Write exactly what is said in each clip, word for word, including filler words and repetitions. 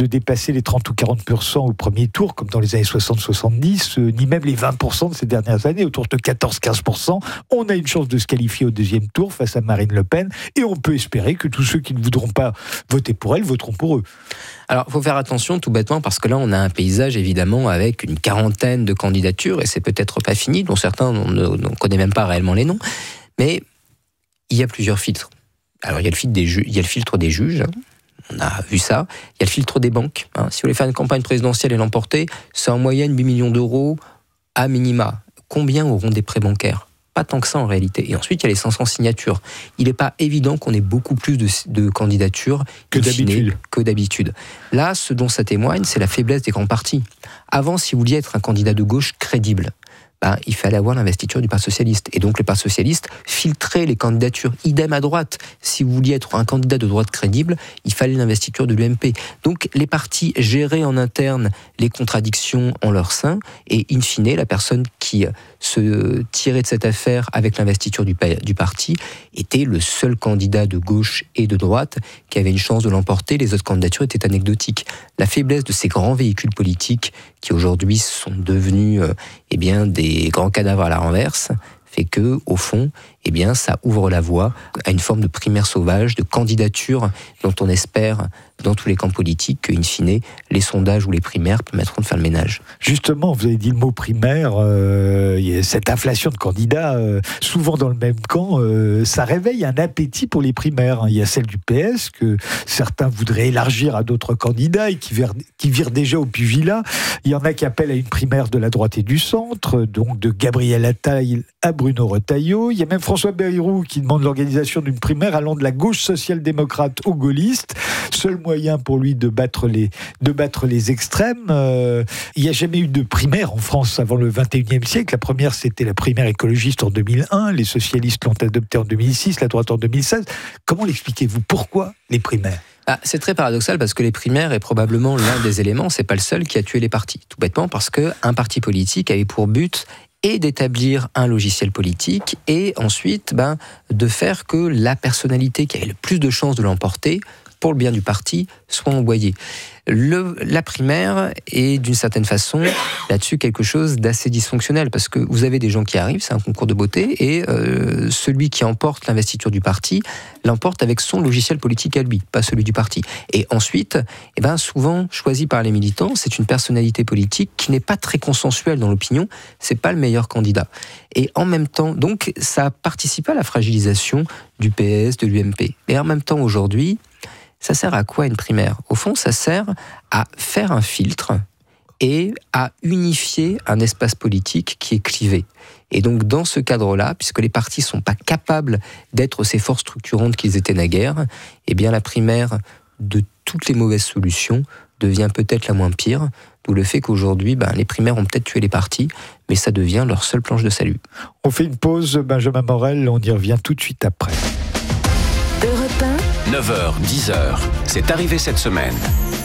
de dépasser les trente ou quarante pour cent au premier tour, comme dans les années soixante soixante-dix, euh, ni même les vingt pour cent de ces dernières années, autour de quatorze à quinze pour cent. On a une chance de se qualifier au deuxième tour face à Marine Le Pen, et on peut espérer que tous ceux qui ne voudront pas voter pour elle voteront pour eux. Alors, il faut faire attention tout bêtement, parce que là, on a un paysage, évidemment, avec une quarantaine de candidatures, et c'est peut-être pas fini, dont certains, on ne connaît même pas réellement les noms, mais il y a plusieurs filtres. Alors, il y a le filtre des, ju- il y a le filtre des juges, on a vu ça. Il y a le filtre des banques. Hein. Si vous voulez faire une campagne présidentielle et l'emporter, c'est en moyenne huit millions d'euros à minima. Combien auront des prêts bancaires ? Pas tant que ça en réalité. Et ensuite, il y a les cinq cents signatures. Il n'est pas évident qu'on ait beaucoup plus de, de candidatures que d'habitude. que d'habitude. Là, ce dont ça témoigne, c'est la faiblesse des grands partis. Avant, si vous vouliez être un candidat de gauche crédible, ben, il fallait avoir l'investiture du Parti socialiste. Et donc, le Parti socialiste filtrait les candidatures. Idem à droite. Si vous vouliez être un candidat de droite crédible, il fallait l'investiture de l'U M P. Donc, les partis géraient en interne les contradictions en leur sein. Et in fine, la personne qui se tirait de cette affaire avec l'investiture du, du parti était le seul candidat de gauche et de droite qui avait une chance de l'emporter. Les autres candidatures étaient anecdotiques. La faiblesse de ces grands véhicules politiques qui aujourd'hui sont devenus euh, eh bien, des grands cadavres à la renverse fait que, au fond, eh bien, ça ouvre la voie à une forme de primaire sauvage, de candidature dont on espère, dans tous les camps politiques, qu'in fine, les sondages ou les primaires permettront de faire le ménage. Justement, vous avez dit le mot primaire, euh, il y a cette inflation de candidats, euh, souvent dans le même camp, euh, ça réveille un appétit pour les primaires. Il y a celle du P S, que certains voudraient élargir à d'autres candidats et qui virent, qui virent déjà au pugilat. Il y en a qui appellent à une primaire de la droite et du centre, donc de Gabriel Attal à Bruno Retailleau. Il y a même François Bayrou qui demande l'organisation d'une primaire allant de la gauche social-démocrate aux gaullistes. Seul moyen pour lui de battre les, de battre les extrêmes. Euh, il n'y a jamais eu de primaire en France avant le vingt et unième siècle. La première, c'était la primaire écologiste en deux mille un. Les socialistes l'ont adoptée en deux mille six, la droite en deux mille seize. Comment l'expliquez-vous ? Pourquoi les primaires ? Ah, c'est très paradoxal parce que les primaires est probablement l'un des éléments, c'est pas le seul qui a tué les partis. Tout bêtement parce qu'un parti politique avait pour but et d'établir un logiciel politique et ensuite ben, de faire que la personnalité qui avait le plus de chances de l'emporter pour le bien du parti soit envoyée. Le, la primaire est d'une certaine façon là-dessus quelque chose d'assez dysfonctionnel parce que vous avez des gens qui arrivent, c'est un concours de beauté et euh, celui qui emporte l'investiture du parti l'emporte avec son logiciel politique à lui, pas celui du parti. Et ensuite, eh ben, souvent choisi par les militants, c'est une personnalité politique qui n'est pas très consensuelle dans l'opinion, c'est pas le meilleur candidat. Et en même temps, donc ça participe à la fragilisation du P S, de l'U M P. Et en même temps aujourd'hui, ça sert à quoi une primaire ? Au fond, ça sert à faire un filtre et à unifier un espace politique qui est clivé. Et donc, dans ce cadre-là, puisque les partis ne sont pas capables d'être ces forces structurantes qu'ils étaient naguère, eh bien, la primaire de toutes les mauvaises solutions devient peut-être la moins pire, d'où le fait qu'aujourd'hui, ben, les primaires ont peut-être tué les partis, mais ça devient leur seule planche de salut. On fait une pause, Benjamin Morel, on y revient tout de suite après. neuf heures, dix heures, c'est arrivé cette semaine.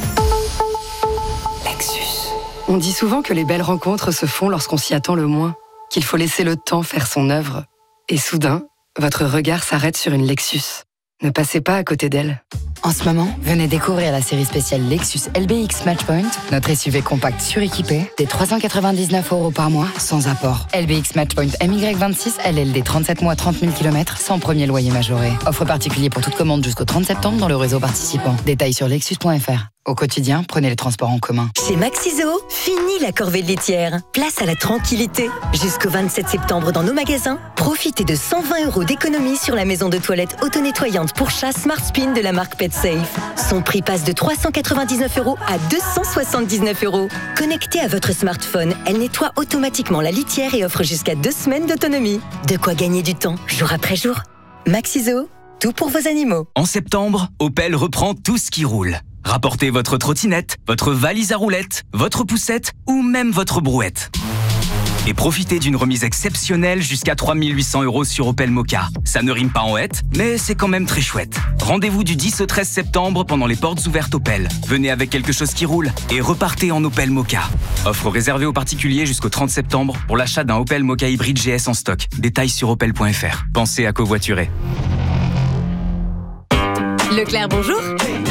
Lexus. On dit souvent que les belles rencontres se font lorsqu'on s'y attend le moins, qu'il faut laisser le temps faire son œuvre. Et soudain, votre regard s'arrête sur une Lexus. Ne passez pas à côté d'elle. En ce moment, venez découvrir la série spéciale Lexus L B X Matchpoint, notre S U V compact suréquipé, des trois cent quatre-vingt-dix-neuf euros par mois, sans apport. L B X Matchpoint M Y vingt-six, L L D trente-sept mois, trente mille kilomètres, sans premier loyer majoré. Offre particulier pour toute commande jusqu'au trente septembre dans le réseau participant. Détails sur lexus point f r. Au quotidien, prenez les transports en commun. Chez Maxiso, fini la corvée de laitière. Place à la tranquillité. Jusqu'au vingt-sept septembre dans nos magasins, profitez de cent vingt euros d'économie sur la maison de toilette auto-nettoyante pour chat Smart Spin de la marque PetSafe. Son prix passe de trois cent quatre-vingt-dix-neuf euros à deux cent soixante-dix-neuf euros. Connectée à votre smartphone, elle nettoie automatiquement la litière et offre jusqu'à deux semaines d'autonomie. De quoi gagner du temps, jour après jour. Maxiso, tout pour vos animaux. En septembre, Opel reprend tout ce qui roule. Rapportez votre trottinette, votre valise à roulettes, votre poussette ou même votre brouette. Et profitez d'une remise exceptionnelle jusqu'à trois mille huit cents euros sur Opel Mokka. Ça ne rime pas en hête, mais c'est quand même très chouette. Rendez-vous du dix au treize septembre pendant les portes ouvertes Opel. Venez avec quelque chose qui roule et repartez en Opel Mokka. Offre réservée aux particuliers jusqu'au trente septembre pour l'achat d'un Opel Mokka hybride G S en stock. Détails sur opel point f r. Pensez à covoiturer. Leclerc, bonjour.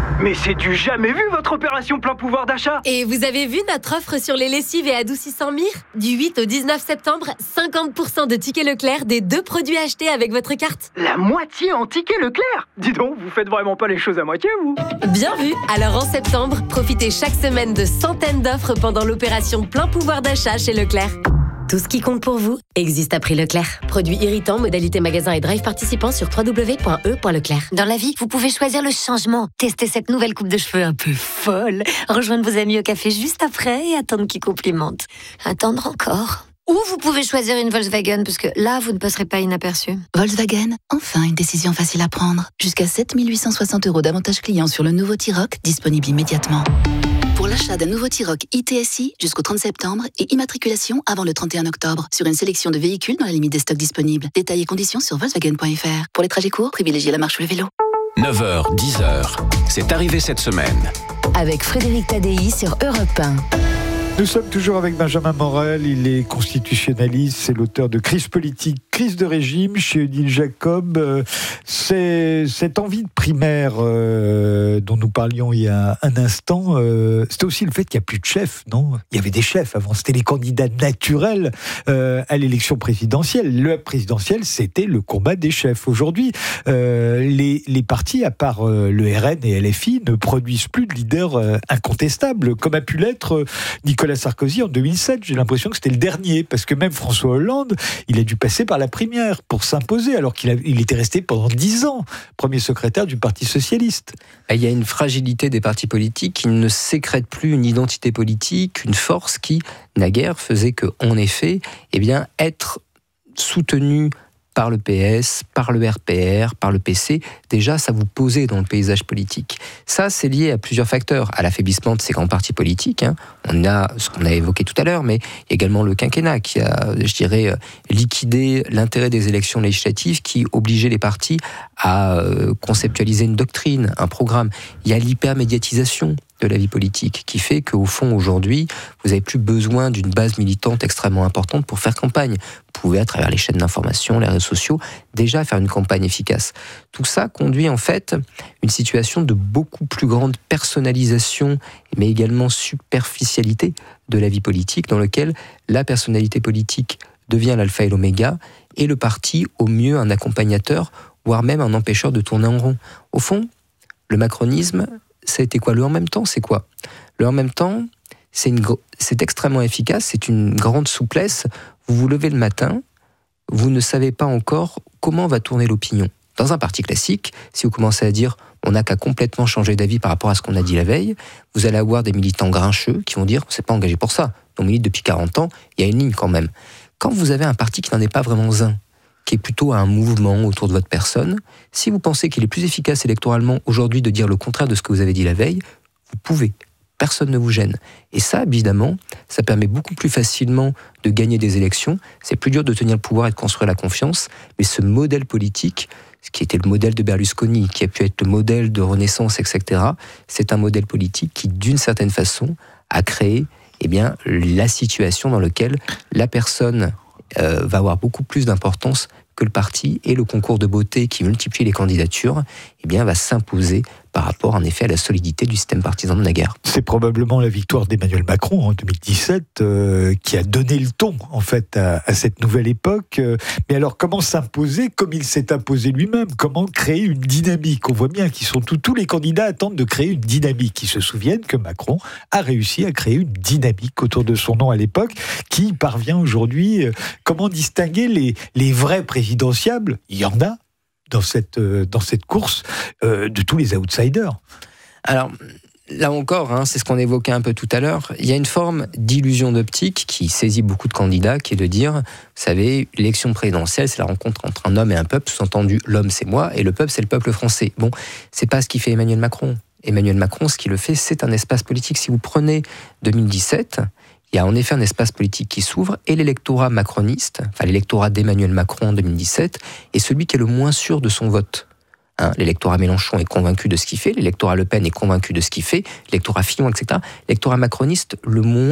Mais c'est du jamais vu votre opération plein pouvoir d'achat. Et vous avez vu notre offre sur les lessives et adoucissants Mire ? Du huit au dix-neuf septembre, cinquante pour cent de tickets Leclerc des deux produits achetés avec votre carte. La moitié en tickets Leclerc. Dis donc, vous faites vraiment pas les choses à moitié, vous. Bien vu. Alors en septembre, profitez chaque semaine de centaines d'offres pendant l'opération plein pouvoir d'achat chez Leclerc. Tout ce qui compte pour vous existe à prix Leclerc. Produits irritants, modalité magasin et drive participants sur w w w point e point leclerc. Dans la vie, vous pouvez choisir le changement. Tester cette nouvelle coupe de cheveux un peu folle. Rejoindre vos amis au café juste après et attendre qu'ils complimentent. Attendre encore. Ou vous pouvez choisir une Volkswagen, parce que là, vous ne passerez pas inaperçu. Volkswagen, enfin une décision facile à prendre. Jusqu'à sept mille huit cent soixante euros d'avantages clients sur le nouveau T-Roc, disponible immédiatement. Pour l'achat d'un nouveau T-Roc I T S I jusqu'au trente septembre et immatriculation avant le trente et un octobre sur une sélection de véhicules dans la limite des stocks disponibles. Détails et conditions sur volkswagen point f r. Pour les trajets courts, privilégiez la marche ou le vélo. neuf heures, dix heures, c'est arrivé cette semaine. Avec Frédéric Tadei sur Europe un. Nous sommes toujours avec Benjamin Morel, il est constitutionnaliste, c'est l'auteur de Crise politique, crise de régime chez Odile Jacob. Euh, c'est cette envie de primaire euh, dont nous parlions il y a un instant, euh, c'était aussi le fait qu'il n'y a plus de chefs, non ? Il y avait des chefs avant, c'était les candidats naturels euh, à l'élection présidentielle. Le présidentiel, c'était le combat des chefs. Aujourd'hui, euh, les, les partis, à part euh, le R N et L F I, ne produisent plus de leaders euh, incontestables, comme a pu l'être euh, Nicolas Nicolas Sarkozy en deux mille sept, j'ai l'impression que c'était le dernier, parce que même François Hollande, il a dû passer par la primaire pour s'imposer, alors qu'il a, il était resté pendant dix ans premier secrétaire du Parti socialiste. Il y a une fragilité des partis politiques qui ne sécrètent plus une identité politique, une force qui, naguère, faisait que, en effet, eh bien, être soutenu par le P S, par le R P R, par le P C, déjà ça vous posait dans le paysage politique. Ça, c'est lié à plusieurs facteurs, à l'affaiblissement de ces grands partis politiques. Hein. On a ce qu'on a évoqué tout à l'heure, mais il y a également le quinquennat qui a, je dirais, liquidé l'intérêt des élections législatives, qui obligeait les partis à conceptualiser une doctrine, un programme. Il y a l'hypermédiatisation de la vie politique, qui fait qu'au fond, aujourd'hui, vous n'avez plus besoin d'une base militante extrêmement importante pour faire campagne. Vous pouvez, à travers les chaînes d'information, les réseaux sociaux, déjà faire une campagne efficace. Tout ça conduit en fait une situation de beaucoup plus grande personnalisation, mais également superficialité de la vie politique, dans lequel la personnalité politique devient l'alpha et l'oméga, et le parti, au mieux, un accompagnateur, voire même un empêcheur de tourner en rond. Au fond, le macronisme, ça a été quoi ? Le en même temps, c'est quoi ? Le en même temps, c'est, une, c'est extrêmement efficace, c'est une grande souplesse. Vous vous levez le matin, vous ne savez pas encore comment va tourner l'opinion. Dans un parti classique, si vous commencez à dire on n'a qu'à complètement changer d'avis par rapport à ce qu'on a dit la veille, vous allez avoir des militants grincheux qui vont dire on ne s'est pas engagé pour ça. On milite depuis quarante ans, il y a une ligne quand même. Quand vous avez un parti qui n'en est pas vraiment un, qui est plutôt un mouvement autour de votre personne, si vous pensez qu'il est plus efficace électoralement aujourd'hui de dire le contraire de ce que vous avez dit la veille, vous pouvez. Personne ne vous gêne. Et ça, évidemment, ça permet beaucoup plus facilement de gagner des élections. C'est plus dur de tenir le pouvoir et de construire la confiance. Mais ce modèle politique, ce qui était le modèle de Berlusconi, qui a pu être le modèle de Renaissance, et cetera, c'est un modèle politique qui, d'une certaine façon, a créé eh bien, la situation dans laquelle la personne euh, va avoir beaucoup plus d'importance que le parti, et le concours de beauté qui multiplie les candidatures eh bien, va s'imposer par rapport en effet à la solidité du système partisan de naguère. C'est probablement la victoire d'Emmanuel Macron en deux mille dix-sept euh, qui a donné le ton en fait à, à cette nouvelle époque. Mais alors comment s'imposer comme il s'est imposé lui-même ? Comment créer une dynamique ? On voit bien qu'ils sont tous, tous les candidats attendent de créer une dynamique. Ils se souviennent que Macron a réussi à créer une dynamique autour de son nom à l'époque, qui parvient aujourd'hui. Euh, comment distinguer les, les vrais présidentiables ? Il y en a dans cette, euh, dans cette course euh, de tous les outsiders. Alors, là encore, hein, c'est ce qu'on évoquait un peu tout à l'heure, il y a une forme d'illusion d'optique qui saisit beaucoup de candidats, qui est de dire, vous savez, l'élection présidentielle, c'est la rencontre entre un homme et un peuple, sous-entendu, l'homme c'est moi, et le peuple c'est le peuple français. Bon, c'est pas ce qui fait Emmanuel Macron. Emmanuel Macron, ce qui le fait, c'est un espace politique. Si vous prenez deux mille dix-sept, il y a en effet un espace politique qui s'ouvre, et l'électorat macroniste, enfin l'électorat d'Emmanuel Macron en deux mille dix-sept, est celui qui est le moins sûr de son vote. Hein, l'électorat Mélenchon est convaincu de ce qu'il fait, l'électorat Le Pen est convaincu de ce qu'il fait, l'électorat Fillon, et cetera. L'électorat macroniste, le moins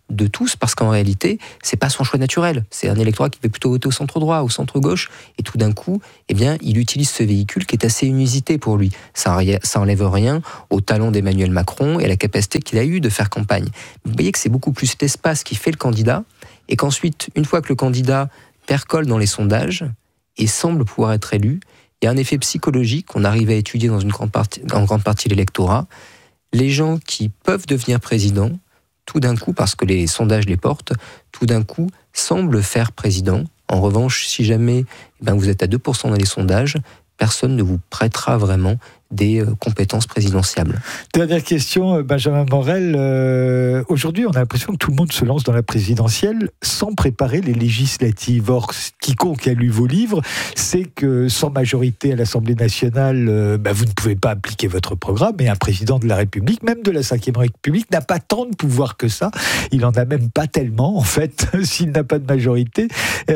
de tous, parce qu'en réalité, c'est pas son choix naturel. C'est un électorat qui veut plutôt voter au centre droit, au centre gauche, et tout d'un coup, eh bien, il utilise ce véhicule qui est assez inusité pour lui. Ça, ça enlève rien au talent d'Emmanuel Macron et à la capacité qu'il a eu de faire campagne. Vous voyez que c'est beaucoup plus cet espace qui fait le candidat, et qu'ensuite, une fois que le candidat percole dans les sondages et semble pouvoir être élu, il y a un effet psychologique qu'on arrive à étudier dans une grande partie, en grande partie de l'électorat. Les gens qui peuvent devenir présidents, tout d'un coup, parce que les sondages les portent, tout d'un coup, semblent faire président. En revanche, si jamais eh ben, vous êtes à deux pour cent dans les sondages, personne ne vous prêtera vraiment des euh, compétences présidentiables. Dernière question, Benjamin Morel. Euh, aujourd'hui, on a l'impression que tout le monde se lance dans la présidentielle sans préparer les législatives. Or, quiconque a lu vos livres sait que sans majorité à l'Assemblée nationale, euh, bah, vous ne pouvez pas appliquer votre programme. Et un président de la République, même de la cinquième République, n'a pas tant de pouvoir que ça. Il n'en a même pas tellement, en fait, s'il n'a pas de majorité.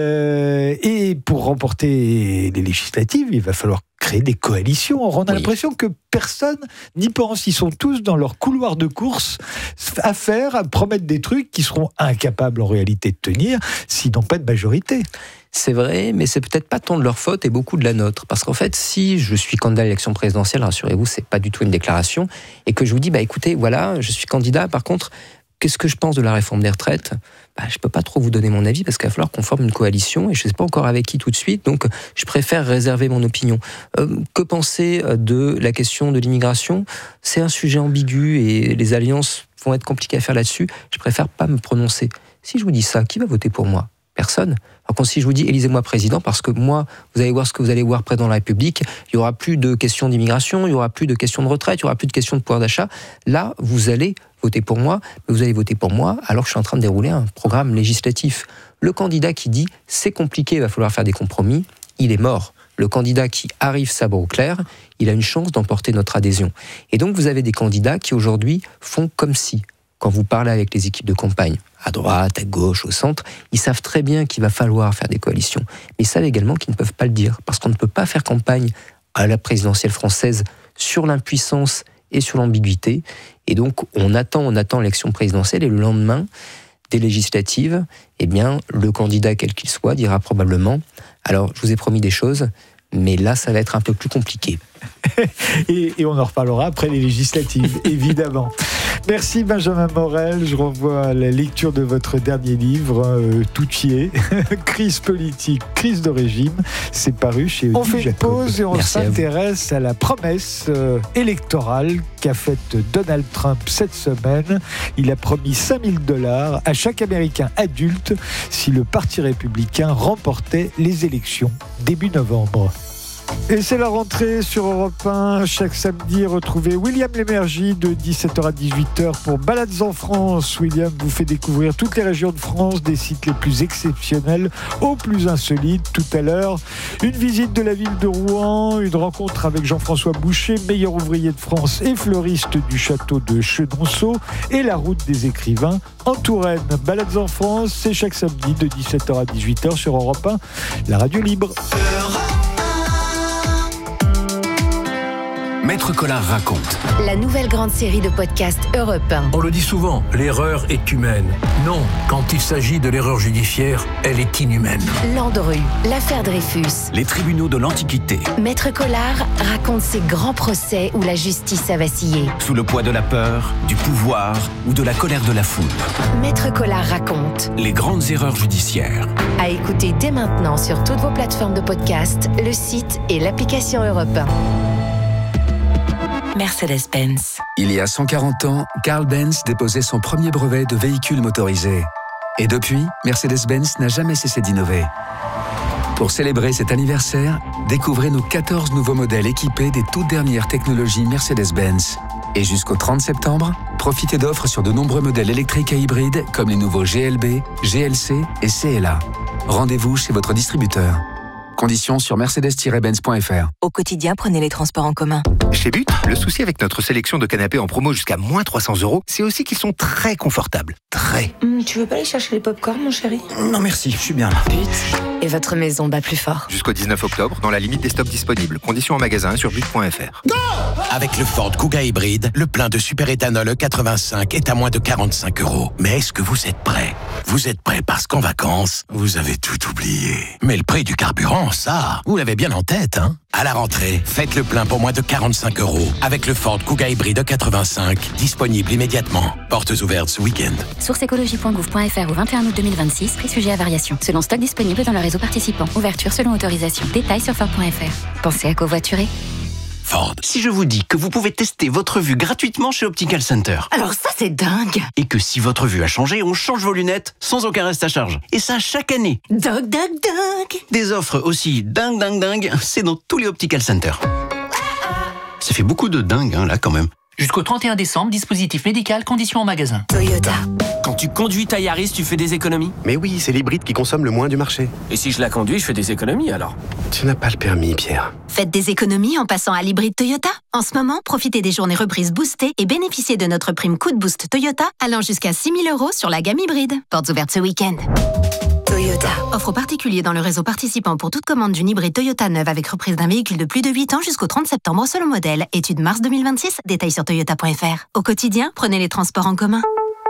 Euh, et pour remporter les législatives, il va falloir créer des coalitions. Or, on a oui. l'impression que personne n'y pense. Ils sont tous dans leur couloir de course à faire, à promettre des trucs qui seront incapables en réalité de tenir s'ils n'ont pas de majorité. C'est vrai, mais c'est peut-être pas tant de leur faute et beaucoup de la nôtre. Parce qu'en fait, si je suis candidat à l'élection présidentielle, rassurez-vous, c'est pas du tout une déclaration, et que je vous dis, bah écoutez, voilà, je suis candidat, par contre, qu'est-ce que je pense de la réforme des retraites ? Bah, je ne peux pas trop vous donner mon avis parce qu'il va falloir qu'on forme une coalition et je ne sais pas encore avec qui tout de suite, donc je préfère réserver mon opinion. Euh, que penser de la question de l'immigration ? C'est un sujet ambigu et les alliances vont être compliquées à faire là-dessus. Je préfère pas me prononcer. Si je vous dis ça, qui va voter pour moi ? Personne. Par contre, si je vous dis élisez-moi président, parce que moi, vous allez voir ce que vous allez voir président de la République, il n'y aura plus de questions d'immigration, il n'y aura plus de questions de retraite, il n'y aura plus de questions de pouvoir d'achat. Là, vous allez voter pour moi, mais vous allez voter pour moi alors que je suis en train de dérouler un programme législatif. Le candidat qui dit c'est compliqué, il va falloir faire des compromis, il est mort. Le candidat qui arrive sabre au clair, il a une chance d'emporter notre adhésion. Et donc vous avez des candidats qui aujourd'hui font comme si, quand vous parlez avec les équipes de campagne, à droite, à gauche, au centre, ils savent très bien qu'il va falloir faire des coalitions. Mais ils savent également qu'ils ne peuvent pas le dire, parce qu'on ne peut pas faire campagne à la présidentielle française sur l'impuissance et sur l'ambiguïté. Et donc, on attend, on attend l'élection présidentielle, et le lendemain des législatives, eh bien, le candidat, quel qu'il soit, dira probablement « Alors, je vous ai promis des choses, mais là, ça va être un peu plus compliqué. » et, et on en reparlera après les législatives, évidemment. Merci Benjamin Morel. Je renvoie à la lecture de votre dernier livre, euh, Tout y est, Crise politique, crise de régime. C'est paru chez Odile Jacob. On fait pause et on Merci s'intéresse à, à la promesse euh, électorale qu'a faite Donald Trump cette semaine. Il a promis cinq mille dollars à chaque Américain adulte si le Parti républicain remportait les élections début novembre. Et c'est la rentrée sur Europe un. Chaque samedi, retrouvez William Lémergie de dix-sept heures à dix-huit heures pour Balades en France. William vous fait découvrir toutes les régions de France, des sites les plus exceptionnels aux plus insolites. Tout à l'heure, une visite de la ville de Rouen, une rencontre avec Jean-François Boucher, meilleur ouvrier de France et fleuriste du château de Chenonceau, et la route des écrivains en Touraine. Balades en France, c'est chaque samedi de dix-sept heures à dix-huit heures sur Europe un, la radio libre. Maître Collard raconte. La nouvelle grande série de podcasts Europe un. On le dit souvent, l'erreur est humaine. Non, quand il s'agit de l'erreur judiciaire, elle est inhumaine. Landru, l'affaire Dreyfus. Les tribunaux de l'Antiquité. Maître Collard raconte ces grands procès où la justice a vacillé. Sous le poids de la peur, du pouvoir ou de la colère de la foule. Maître Collard raconte. Les grandes erreurs judiciaires. À écouter dès maintenant sur toutes vos plateformes de podcast, le site et l'application Europe un. Mercedes-Benz. Il y a cent quarante ans, Carl Benz déposait son premier brevet de véhicule motorisé. Et depuis, Mercedes-Benz n'a jamais cessé d'innover. Pour célébrer cet anniversaire, découvrez nos quatorze nouveaux modèles équipés des toutes dernières technologies Mercedes-Benz. Et jusqu'au trente septembre, profitez d'offres sur de nombreux modèles électriques et hybrides comme les nouveaux G L B, G L C et C L A. Rendez-vous chez votre distributeur. Conditions sur mercedes tiret benz point f r. Au quotidien, prenez les transports en commun. Chez But, le souci avec notre sélection de canapés en promo jusqu'à moins trois cents euros, c'est aussi qu'ils sont très confortables. Très. Mmh, tu veux pas aller chercher les pop-corn, mon chéri? Non merci, je suis bien là. But. Et votre maison bat plus fort. Jusqu'au dix-neuf octobre, dans la limite des stocks disponibles. Conditions en magasin sur but point f r. Avec le Ford Kuga hybride, le plein de superéthanol E quatre-vingt-cinq est à moins de quarante-cinq euros. Mais est-ce que vous êtes prêts? Vous êtes prêts parce qu'en vacances, vous avez tout oublié. Mais le prix du carburant, ça, vous l'avez bien en tête, hein? À la rentrée, faites le plein pour moins de quarante-cinq euros. Avec le Ford Kuga hybride E quatre-vingt-cinq, disponible immédiatement. Portes ouvertes ce week-end. source écologie point gouv point f r au vingt et un août deux mille vingt-six, prix sujet à variation. Selon stock disponible dans le réseau participant. Ouverture selon autorisation. Détails sur ford point f r. Pensez à covoiturer. Ford. Si je vous dis que vous pouvez tester votre vue gratuitement chez Optical Center. Alors ça, c'est dingue. Et que si votre vue a changé, on change vos lunettes sans aucun reste à charge. Et ça chaque année. Dingue, dingue, dingue. Des offres aussi dingue, dingue, dingue, c'est dans tous les Optical Center. Ça fait beaucoup de dingue, hein, là, quand même. Jusqu'au trente et un décembre, dispositif médical, conditions en magasin. Toyota. Quand tu conduis ta Yaris, tu fais des économies? Mais oui, c'est l'hybride qui consomme le moins du marché. Et si je la conduis, je fais des économies alors? Tu n'as pas le permis, Pierre. Faites des économies en passant à l'hybride Toyota. En ce moment, profitez des journées reprises boostées et bénéficiez de notre prime coup de boost Toyota allant jusqu'à six mille euros sur la gamme hybride. Portes ouvertes ce week-end. Toyota. Offre aux particuliers dans le réseau participant pour toute commande d'une hybride Toyota neuve avec reprise d'un véhicule de plus de huit ans jusqu'au trente septembre selon modèle. Étude mars deux mille vingt-six. Détails sur toyota point f r. Au quotidien, prenez les transports en commun.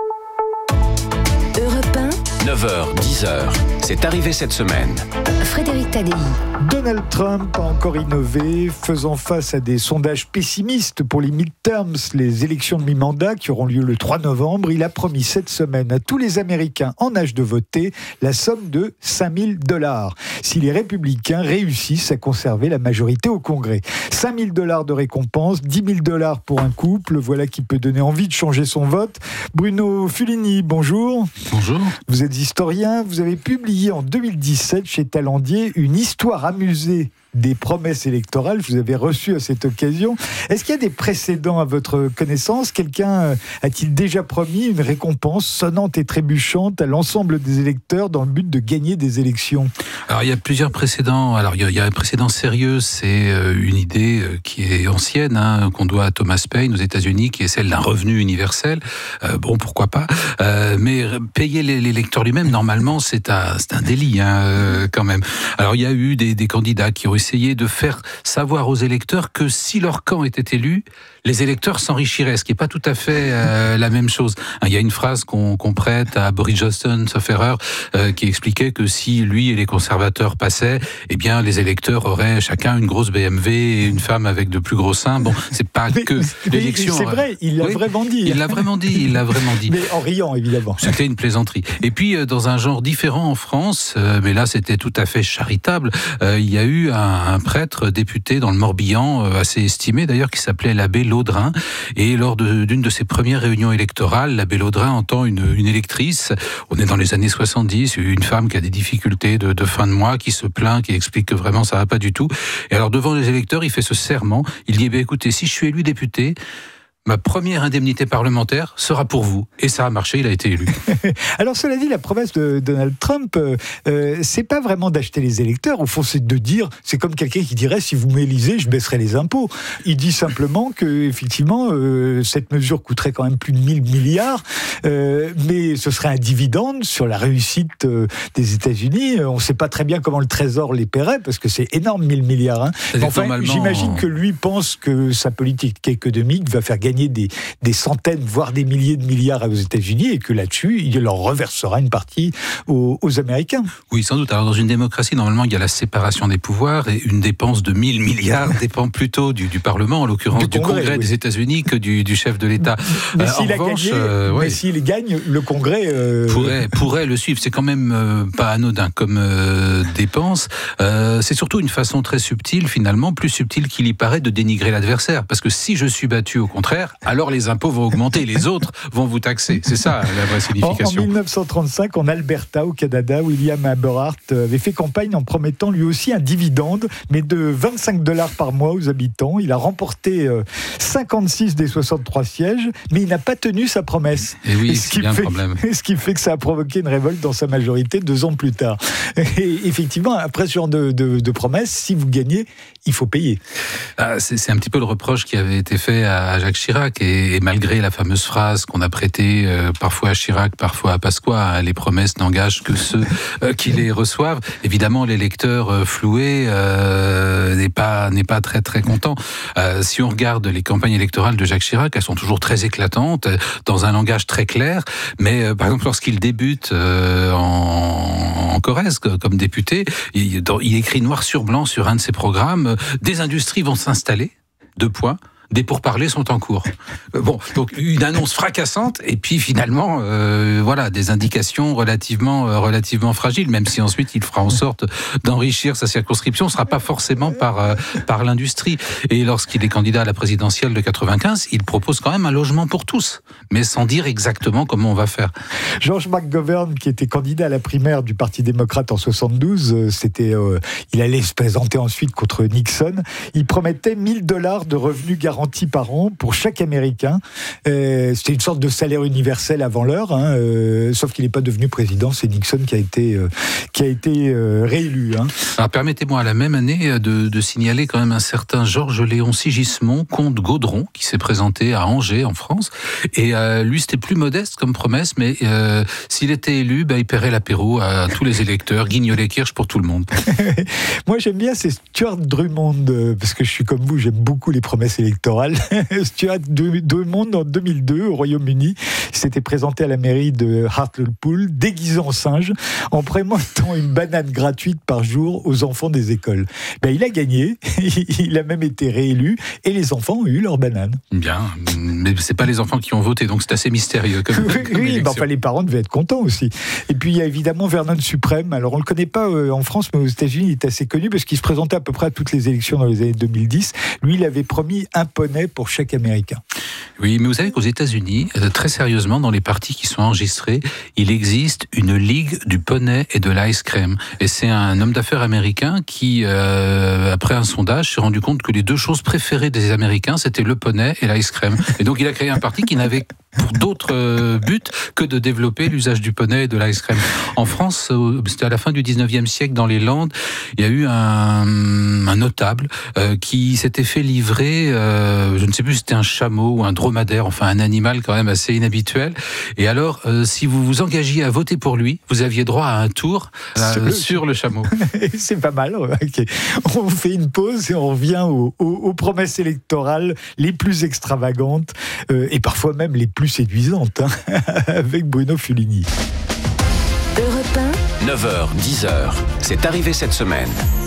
neuf heures, dix heures, c'est arrivé cette semaine. Frédéric Tadei. Donald Trump a encore innové, faisant face à des sondages pessimistes pour les midterms, les élections de mi-mandat qui auront lieu le trois novembre. Il a promis cette semaine à tous les Américains en âge de voter la somme de cinq mille dollars si les républicains réussissent à conserver la majorité au Congrès. cinq mille dollars de récompense, dix mille dollars pour un couple, voilà qui peut donner envie de changer son vote. Bruno Fulini, bonjour. Bonjour. Vous êtes historien, vous avez publié en deux mille dix-sept chez Talandier une histoire amusée des promesses électorales. Je vous avais reçu à cette occasion. Est-ce qu'il y a des précédents à votre connaissance? Quelqu'un a-t-il déjà promis une récompense sonnante et trébuchante à l'ensemble des électeurs dans le but de gagner des élections? Alors il y a plusieurs précédents. Alors il y a, il y a un précédent sérieux, c'est une idée qui est ancienne, hein, qu'on doit à Thomas Paine aux États-Unis, qui est celle d'un revenu universel. Euh, bon, pourquoi pas. Euh, mais payer l'électeur lui-même, normalement, c'est un, c'est un délit, hein, quand même. Alors il y a eu des, des candidats qui ont essayé de faire savoir aux électeurs que si leur camp était élu, les électeurs s'enrichiraient, ce qui n'est pas tout à fait euh, la même chose. Il y a une phrase qu'on, qu'on prête à Boris Johnson, sauf erreur, euh, qui expliquait que si lui et les conservateurs passaient, eh bien les électeurs auraient chacun une grosse B M W et une femme avec de plus gros seins. Bon, c'est pas mais, que l'élection. C'est vrai, il l'a oui, vraiment dit. Il l'a vraiment dit, il l'a vraiment dit. Mais en riant, évidemment. C'était une plaisanterie. Et puis, dans un genre différent en France, euh, mais là c'était tout à fait charitable, euh, il y a eu un, un prêtre député dans le Morbihan, euh, assez estimé d'ailleurs, qui s'appelait l'abbé Laudrin. Et lors de, d'une de ses premières réunions électorales, l'abbé Laudrin entend une, une électrice, on est dans les années soixante-dix, une femme qui a des difficultés de, de fin de mois, qui se plaint, qui explique que vraiment ça va pas du tout. Et alors devant les électeurs, il fait ce serment, il dit, eh bien, écoutez, si je suis élu député, ma première indemnité parlementaire sera pour vous. Et ça a marché, il a été élu. Alors cela dit, la promesse de Donald Trump, euh, c'est pas vraiment d'acheter les électeurs. Au fond, c'est de dire, c'est comme quelqu'un qui dirait, si vous m'élisez, je baisserai les impôts. Il dit simplement que, effectivement, euh, cette mesure coûterait quand même plus de mille milliards, euh, mais ce serait un dividende sur la réussite euh, des États-Unis. On ne sait pas très bien comment le Trésor les paierait, parce que c'est énorme, mille milliards. Hein. Enfin, normalement... j'imagine que lui pense que sa politique économique va faire gagner Des, des centaines, voire des milliers de milliards aux États-Unis et que là-dessus, il leur reversera une partie aux, aux Américains. Oui, sans doute. Alors, dans une démocratie, normalement, il y a la séparation des pouvoirs et une dépense de mille milliards dépend plutôt du, du Parlement, en l'occurrence du Congrès, du Congrès oui. des États-Unis, que du, du chef de l'État. Mais euh, s'il a revanche, gagné, euh, ouais. mais s'il gagne, le Congrès euh... pourrait, pourrait le suivre. C'est quand même euh, pas anodin comme euh, dépense. Euh, c'est surtout une façon très subtile, finalement, plus subtile qu'il y paraît, de dénigrer l'adversaire. Parce que si je suis battu, au contraire, cher, alors les impôts vont augmenter, les autres vont vous taxer. C'est ça la vraie signification. En, en dix-neuf cent trente-cinq, en Alberta, au Canada, William Aberhart avait fait campagne en promettant lui aussi un dividende, mais de vingt-cinq dollars par mois aux habitants. Il a remporté cinquante-six des soixante-trois sièges, mais il n'a pas tenu sa promesse. Et oui, c'est bien le problème. Ce qui fait que ça a provoqué une révolte dans sa majorité deux ans plus tard. Et effectivement, après ce genre de, de, de promesses, si vous gagnez, il faut payer. Ah, c'est, c'est un petit peu le reproche qui avait été fait à Jacques Chirac, et, et malgré la fameuse phrase qu'on a prêtée euh, parfois à Chirac, parfois à Pasqua, hein, les promesses n'engagent que ceux euh, qui les reçoivent. Évidemment, l'électeur euh, floué euh, n'est pas n'est pas très très content. Euh, si on regarde les campagnes électorales de Jacques Chirac, elles sont toujours très éclatantes, dans un langage très clair. Mais euh, par exemple, lorsqu'il débute euh, en, en Corrèze comme député, il, dans, il écrit noir sur blanc sur un de ses programmes: des industries vont s'installer. Deux points. Des pourparlers sont en cours. Bon, donc une annonce fracassante, et puis finalement, euh, voilà, des indications relativement, euh, relativement fragiles, même si ensuite il fera en sorte d'enrichir sa circonscription, ce ne sera pas forcément par, euh, par l'industrie. Et lorsqu'il est candidat à la présidentielle de quatre-vingt-quinze, il propose quand même un logement pour tous, mais sans dire exactement comment on va faire. George McGovern, qui était candidat à la primaire du Parti démocrate en soixante-douze, euh, c'était, euh, il allait se présenter ensuite contre Nixon. Il promettait mille dollars de revenus garantis par an pour chaque Américain. Euh, c'était une sorte de salaire universel avant l'heure, hein, euh, sauf qu'il n'est pas devenu président. C'est Nixon qui a été, euh, qui a été euh, réélu. Hein. Alors permettez-moi, la même année, de, de signaler quand même un certain Georges-Léon Sigismond, comte Gaudron, qui s'est présenté à Angers, en France. Et euh, lui, c'était plus modeste comme promesse, mais euh, s'il était élu, bah, il paierait l'apéro à tous les électeurs, Guignolet-Kirsch pour tout le monde. Moi, j'aime bien, c'est Stuart Drummond, parce que je suis comme vous, j'aime beaucoup les promesses électorales. Stuart Drummond, en deux mille deux, au Royaume-Uni, s'était présenté à la mairie de Hartlepool, déguisé en singe, en promettant une banane gratuite par jour aux enfants des écoles. Ben, il a gagné, il a même été réélu, et les enfants ont eu leur banane. Bien, mais c'est pas les enfants qui ont voté, donc c'est assez mystérieux. Comme, oui, comme oui, ben, enfin, les parents devaient être contents aussi. Et puis il y a évidemment Vernon Suprême. Alors on le connaît pas euh, en France, mais aux États-Unis, il est assez connu parce qu'il se présentait à peu près à toutes les élections dans les années deux mille dix. Lui, il avait promis un poney pour chaque Américain. Oui, mais vous savez qu'aux États-Unis, très sérieusement, dans les partis qui sont enregistrés, il existe une ligue du poney et de l'ice cream. Et c'est un homme d'affaires américain qui, euh, après un sondage, s'est rendu compte que les deux choses préférées des Américains, c'était le poney et l'ice cream. Et donc, il a créé un parti qui n'avait pour d'autres buts que de développer l'usage du poney et de l'ice cream. En France, c'était à la fin du dix-neuvième siècle, dans les Landes, il y a eu un, un notable euh, qui s'était fait livrer, euh, je ne sais plus si c'était un chameau ou un dromadaire, enfin un animal quand même assez inhabituel. Et alors, euh, si vous vous engagiez à voter pour lui, vous aviez droit à un tour euh, sur, le... sur le chameau. C'est pas mal. Okay. On fait une pause et on revient aux, aux, aux promesses électorales les plus extravagantes euh, et parfois même les plus séduisantes, hein, avec Bruno Fulini. Europe un. neuf heures, dix heures. C'est arrivé cette semaine.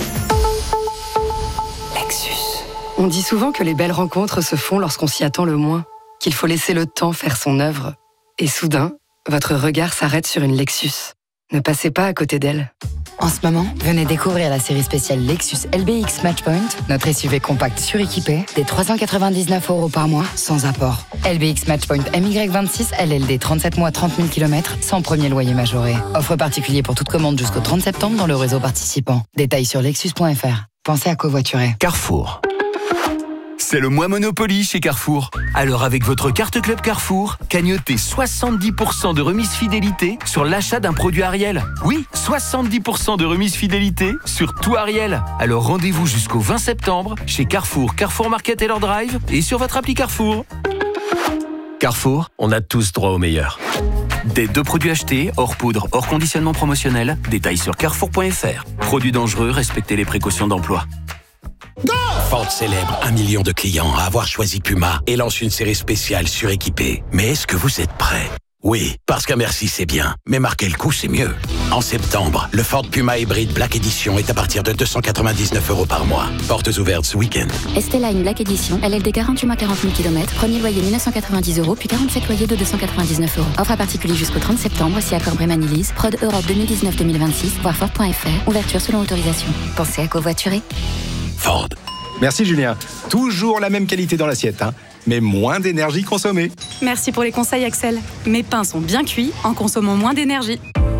Lexus. On dit souvent que les belles rencontres se font lorsqu'on s'y attend le moins, qu'il faut laisser le temps faire son œuvre. Et soudain, votre regard s'arrête sur une Lexus. Ne passez pas à côté d'elle. En ce moment, venez découvrir la série spéciale Lexus L B X Matchpoint, notre S U V compact suréquipé, des trois cent quatre-vingt-dix-neuf euros par mois, sans apport. L B X Matchpoint M Y vingt-six, L L D trente-sept mois, trente mille kilomètres, sans premier loyer majoré. Offre particulier pour toute commande jusqu'au trente septembre dans le réseau participant. Détails sur lexus point f r. Pensez à covoiturer. Carrefour. C'est le mois Monopoly chez Carrefour. Alors avec votre carte Club Carrefour, cagnotez soixante-dix pour cent de remise fidélité sur l'achat d'un produit Ariel. Oui, soixante-dix pour cent de remise fidélité sur tout Ariel. Alors rendez-vous jusqu'au vingt septembre chez Carrefour, Carrefour Market et leur drive et sur votre appli Carrefour. Carrefour, on a tous droit au meilleur. Des deux produits achetés, hors poudre, hors conditionnement promotionnel. Détails sur carrefour point f r. Produits dangereux, respectez les précautions d'emploi. Ford célèbre un million de clients à avoir choisi Puma et lance une série spéciale suréquipée. Mais est-ce que vous êtes prêts? Oui, parce qu'un merci c'est bien, mais marquer le coup c'est mieux. En septembre, le Ford Puma Hybrid Black Edition est à partir de deux cent quatre-vingt-dix-neuf euros par mois. Portes ouvertes ce week-end. Esteline Black Edition, L L D quarante-huit mois, quarante mille kilomètres, premier loyer mille neuf cent quatre-vingt-dix euros, puis quarante-sept loyers de deux cent quatre-vingt-dix-neuf euros. Offre à particulier jusqu'au trente septembre, si accord Brémani Lease, prod Europe deux mille dix-neuf deux mille vingt-six, voir Ford point f r, ouverture selon autorisation. Pensez à covoiturer. Ford. Merci Julien. Toujours la même qualité dans l'assiette. Hein. mais moins d'énergie consommée. Merci pour les conseils, Axel. Mes pains sont bien cuits en consommant moins d'énergie.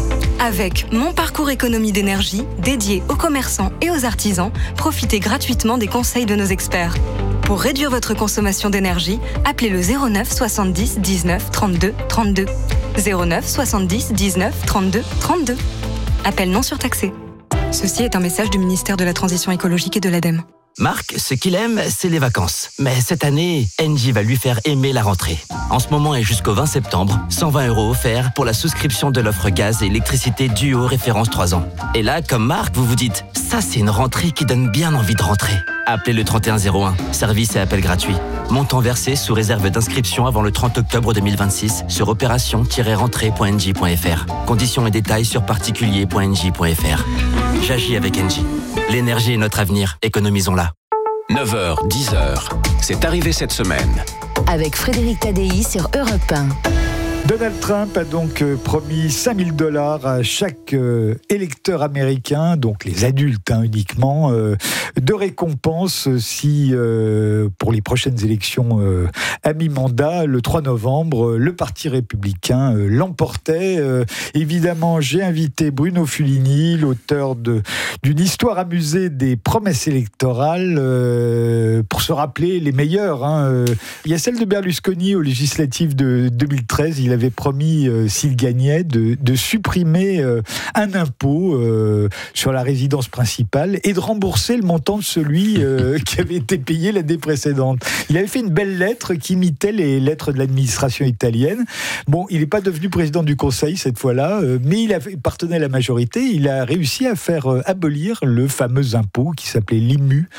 Avec Mon Parcours Économie d'énergie, dédié aux commerçants et aux artisans, profitez gratuitement des conseils de nos experts. Pour réduire votre consommation d'énergie, appelez le zéro neuf soixante-dix dix-neuf trente-deux trente-deux. zéro neuf soixante-dix dix-neuf trente-deux trente-deux. Appel non surtaxé. Ceci est un message du ministère de la Transition écologique et de l'ADEME. Marc, ce qu'il aime, c'est les vacances. Mais cette année, Engie va lui faire aimer la rentrée. En ce moment et jusqu'au vingt septembre, cent vingt euros offerts pour la souscription de l'offre gaz et électricité Duo référence trois ans. Et là, comme Marc, vous vous dites, ça c'est une rentrée qui donne bien envie de rentrer. Appelez le trente et un zéro un, service et appel gratuit. Montant versé sous réserve d'inscription avant le trente octobre deux mille vingt-six sur opération tiret rentrée point engie point f r. Conditions et détails sur particulier point engie point f r. J'agis avec Engie. L'énergie est notre avenir, économisons-la. neuf heures, dix heures, c'est arrivé cette semaine. Avec Frédéric Tadei sur Europe un. Donald Trump a donc promis cinq mille dollars à chaque euh, électeur américain, donc les adultes hein, uniquement, euh, de récompense si, euh, pour les prochaines élections euh, à mi-mandat, le trois novembre, euh, le Parti républicain euh, l'emportait. Euh, évidemment, j'ai invité Bruno Fulini, l'auteur de, d'une histoire amusée des promesses électorales, euh, pour se rappeler les meilleures. Hein, euh. Il y a celle de Berlusconi aux législatives de deux mille treize, il avait promis, euh, s'il gagnait, de, de supprimer euh, un impôt euh, sur la résidence principale et de rembourser le montant de celui euh, qui avait été payé l'année précédente. Il avait fait une belle lettre qui imitait les lettres de l'administration italienne. Bon, il n'est pas devenu président du Conseil cette fois-là, euh, mais il appartenait à la majorité. Il a réussi à faire euh, abolir le fameux impôt qui s'appelait l'I M U,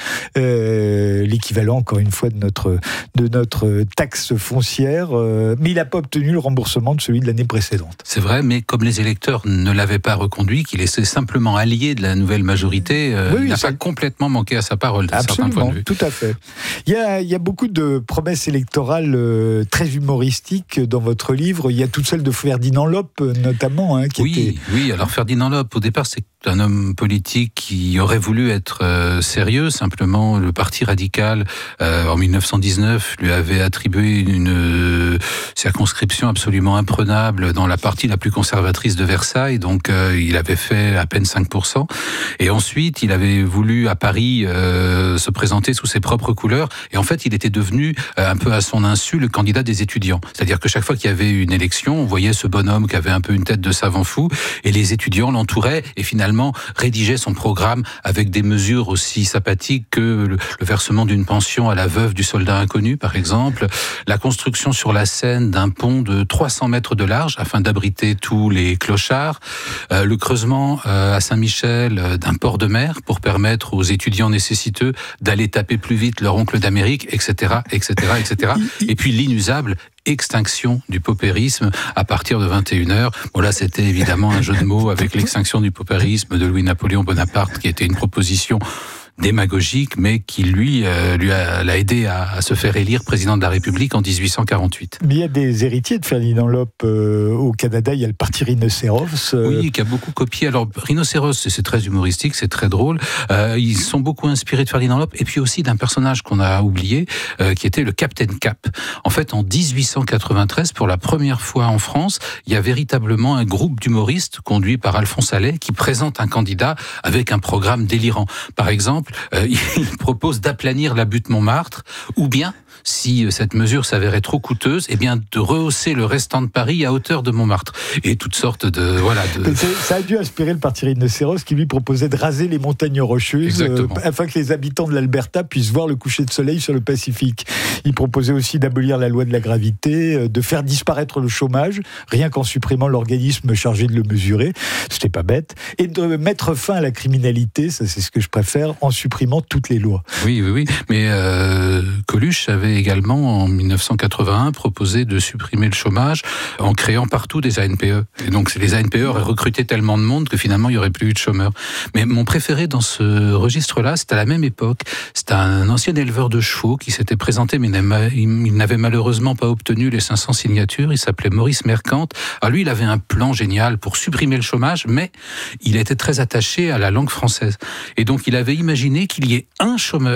euh, l'équivalent, encore une fois, de notre, de notre taxe foncière, euh, mais il n'a pas obtenu le remboursement de celui de l'année précédente. C'est vrai, mais comme les électeurs ne l'avaient pas reconduit, qu'il était simplement allié de la nouvelle majorité, euh, oui, il n'a ça... pas complètement manqué à sa parole, d'un certain point de vue. Tout à fait. Il y a, il y a beaucoup de promesses électorales euh, très humoristiques dans votre livre. Il y a toute celle de Ferdinand Loppe, notamment. Hein, qui oui, était... oui, alors Ferdinand Loppe, au départ, c'est un homme politique qui aurait voulu être euh, sérieux. Simplement, le Parti radical, euh, en mille neuf cent dix-neuf, lui avait attribué une euh, circonscription absolument imprenable dans la partie la plus conservatrice de Versailles. Donc, euh, il avait fait à peine cinq pour cent. Et ensuite, il avait voulu, à Paris, euh, se présenter sous ses propres couleurs. Et en fait, il était devenu, euh, un peu à son insu, le candidat des étudiants. C'est-à-dire que chaque fois qu'il y avait une élection, on voyait ce bonhomme qui avait un peu une tête de savant fou, et les étudiants l'entouraient, et finalement, rédigeait son programme avec des mesures aussi sympathiques que le, le versement d'une pension à la veuve du soldat inconnu, par exemple, la construction sur la Seine d'un pont de trois cents mètres de large afin d'abriter tous les clochards, euh, le creusement euh, à Saint-Michel euh, d'un port de mer pour permettre aux étudiants nécessiteux d'aller taper plus vite leur oncle d'Amérique, et cetera, et cetera, et cetera. Et puis l'inusable extinction du paupérisme à partir de vingt et une heures. Bon, là, c'était évidemment un jeu de mots avec l'extinction du paupérisme de Louis-Napoléon Bonaparte, qui était une proposition démagogique, mais qui lui, euh, lui a, l'a aidé à, à se faire élire président de la République en dix-huit cent quarante-huit. Mais il y a des héritiers de Ferdinand Loppe euh, au Canada. Il y a le parti Rhinocéros. Euh... Oui, qui a beaucoup copié. Alors, Rhinocéros, c'est très humoristique, c'est très drôle. Euh, ils sont beaucoup inspirés de Ferdinand Loppe, et puis aussi d'un personnage qu'on a oublié, euh, qui était le Captain Cap. En fait, en dix-huit cent quatre-vingt-treize, pour la première fois en France, il y a véritablement un groupe d'humoristes conduit par Alphonse Allais qui présente un candidat avec un programme délirant. Par exemple, Euh, il propose d'aplanir la butte Montmartre, ou bien, si cette mesure s'avérait trop coûteuse, eh bien de rehausser le restant de Paris à hauteur de Montmartre. Et toutes sortes de... voilà. De... Ça a dû inspirer le parti Rhinocéros qui lui proposait de raser les montagnes rocheuses euh, afin que les habitants de l'Alberta puissent voir le coucher de soleil sur le Pacifique. Il proposait aussi d'abolir la loi de la gravité, de faire disparaître le chômage, rien qu'en supprimant l'organisme chargé de le mesurer, c'était pas bête, et de mettre fin à la criminalité, ça c'est ce que je préfère, en supprimant toutes les lois. Oui, oui, oui, mais euh, Coluche avait également, en mille neuf cent quatre-vingt-un, proposé de supprimer le chômage en créant partout des A N P E. Et donc, les A N P E auraient recruté tellement de monde que finalement, il n'y aurait plus eu de chômeurs. Mais mon préféré dans ce registre-là, c'est à la même époque. C'est un ancien éleveur de chevaux qui s'était présenté, mais il n'avait malheureusement pas obtenu les cinq cents signatures. Il s'appelait Maurice Mercante. Alors lui, il avait un plan génial pour supprimer le chômage, mais il était très attaché à la langue française. Et donc, il avait imaginé qu'il y ait un chômeur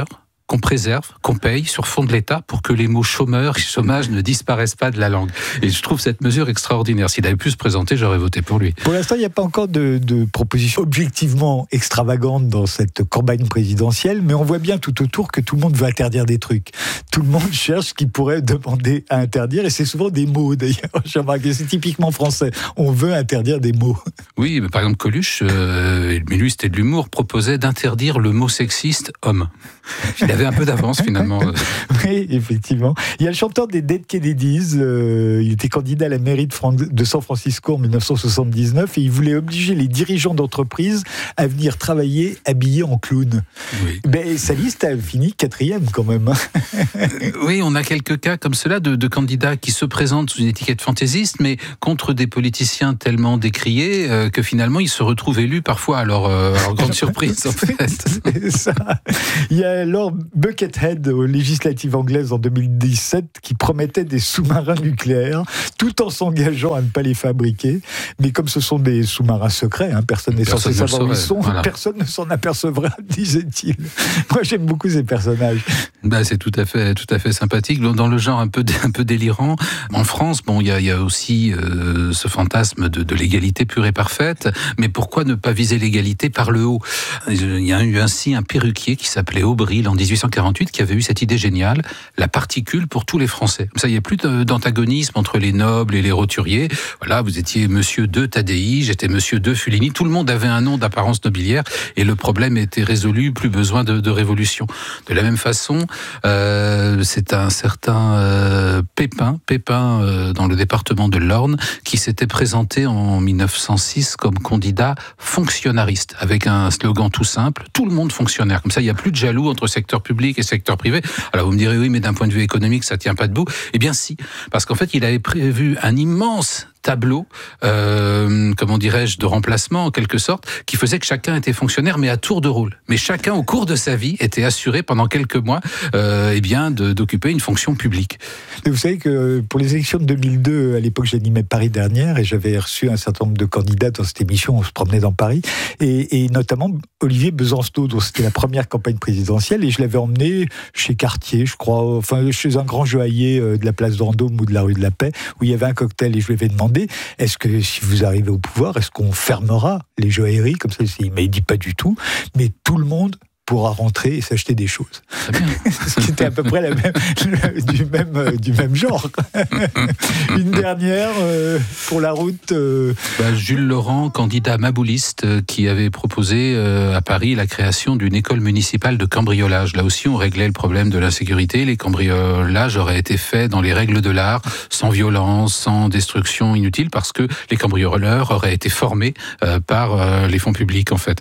qu'on préserve, qu'on paye sur fond de l'État pour que les mots chômeur et chômage ne disparaissent pas de la langue. Et je trouve cette mesure extraordinaire. S'il avait pu se présenter, j'aurais voté pour lui. Pour l'instant, il n'y a pas encore de, de propositions objectivement extravagantes dans cette campagne présidentielle, mais on voit bien tout autour que tout le monde veut interdire des trucs. Tout le monde cherche ce qu'il pourrait demander à interdire, et c'est souvent des mots d'ailleurs. J'ai remarqué, c'est typiquement français. On veut interdire des mots. Oui, mais par exemple, Coluche, euh, mais lui c'était de l'humour, proposait d'interdire le mot sexiste homme. Il avait un peu d'avance finalement. Oui, effectivement. Il y a le chanteur des Dead Kennedys, euh, il était candidat à la mairie de, Fran- de San Francisco en dix-neuf cent soixante-dix-neuf et il voulait obliger les dirigeants d'entreprise à venir travailler habillés en clown. Oui. Ben, sa liste a fini quatrième quand même. Oui, on a quelques cas comme cela de, de candidats qui se présentent sous une étiquette fantaisiste, mais contre des politiciens tellement décriés euh, que finalement ils se retrouvent élus parfois à leur, euh, à leur grande surprise. En fait. C'est ça. Il y a Lord Buckethead aux législatives anglaises en deux mille dix-sept qui promettait des sous-marins nucléaires tout en s'engageant à ne pas les fabriquer. Mais comme ce sont des sous-marins secrets, hein, personne n'est censé savoir où ils sont, voilà. Personne ne s'en apercevra, disait-il. Moi j'aime beaucoup ces personnages. Ben, c'est tout à fait, tout à fait sympathique. Dans le genre un peu, un peu délirant. En France, bon, il y a, y a aussi euh, ce fantasme de, de l'égalité pure et parfaite. Mais pourquoi ne pas viser l'égalité par le haut ? Il y a eu ainsi un perruquier qui s'appelait Aubry en dix-huit cent quarante-huit qui avait eu cette idée géniale, la particule pour tous les Français. Comme ça, il n'y a plus d'antagonisme entre les nobles et les roturiers. Voilà, vous étiez Monsieur de Tadei, j'étais Monsieur de Fulini. Tout le monde avait un nom d'apparence nobiliaire et le problème était résolu. Plus besoin de, de révolution. De la même façon, euh, c'est un certain euh, Pépin, Pépin euh, dans le département de l'Orne, qui s'était présenté en mille neuf cent six comme candidat fonctionnariste, avec un slogan tout simple, tout le monde fonctionnaire. Comme ça, il n'y a plus de jaloux entre secteur public et secteur privé. Alors vous me direz, oui, mais d'un point de vue économique, ça ne tient pas debout. Eh bien si, parce qu'en fait, il avait prévu un immense tableau, euh, comment dirais-je, de remplacement en quelque sorte, qui faisait que chacun était fonctionnaire, mais à tour de rôle. Mais chacun, au cours de sa vie, était assuré pendant quelques mois, euh, eh bien, de, d'occuper une fonction publique. Et vous savez que pour les élections de deux mille deux, à l'époque, j'animais Paris Dernière et j'avais reçu un certain nombre de candidats dans cette émission. On se promenait dans Paris et, et notamment Olivier Besancenot, dont c'était la première campagne présidentielle, et je l'avais emmené chez Cartier, je crois, enfin chez un grand joaillier de la place Vendôme ou de la rue de la Paix, où il y avait un cocktail et je lui avais demandé. Est-ce que si vous arrivez au pouvoir, est-ce qu'on fermera les joailleries comme ça? Il m'a dit pas du tout, mais tout le monde pourra rentrer et s'acheter des choses. Ce qui était à peu près la même, du, même, du même genre. Une dernière euh, pour la route. Euh... Bah, Jules Laurent, candidat mabouliste, euh, qui avait proposé euh, à Paris la création d'une école municipale de cambriolage. Là aussi, on réglait le problème de l'insécurité. Les cambriolages auraient été faits dans les règles de l'art, sans violence, sans destruction inutile, parce que les cambrioleurs auraient été formés euh, par euh, les fonds publics, en fait.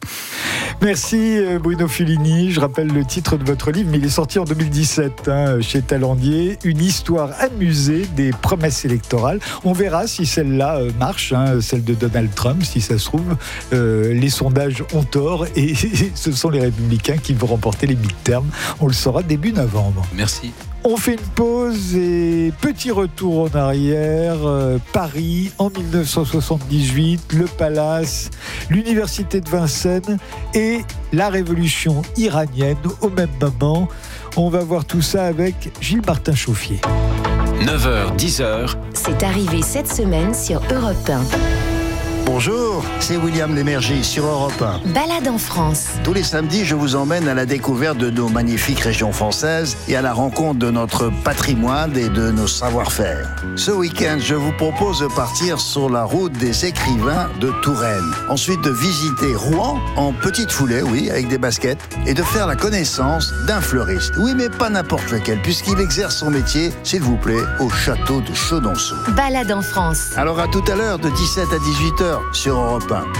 Merci Bruno Fulini. Je rappelle le titre de votre livre, mais il est sorti en deux mille dix-sept hein, chez Talandier. Une histoire amusée des promesses électorales. On verra si celle-là euh, marche, hein, celle de Donald Trump. Si ça se trouve, euh, les sondages ont tort et ce sont les Républicains qui vont remporter les midterms. On le saura début novembre. Merci. On fait une pause et petit retour en arrière. Euh, Paris en dix-neuf cent soixante-dix-huit, le Palace, l'Université de Vincennes et la révolution iranienne au même moment. On va voir tout ça avec Gilles Martin-Chauffier. neuf heures, dix heures. C'est arrivé cette semaine sur Europe un. Bonjour, c'est William Lémergie sur Europe un. Balade en France. Tous les samedis, je vous emmène à la découverte de nos magnifiques régions françaises et à la rencontre de notre patrimoine et de nos savoir-faire. Ce week-end, je vous propose de partir sur la route des écrivains de Touraine. Ensuite, de visiter Rouen en petite foulée, oui, avec des baskets, et de faire la connaissance d'un fleuriste. Oui, mais pas n'importe lequel, puisqu'il exerce son métier, s'il vous plaît, au château de Chaudonceau. Balade en France. Alors à tout à l'heure, de dix-sept à dix-huit heures. Sur Europe un.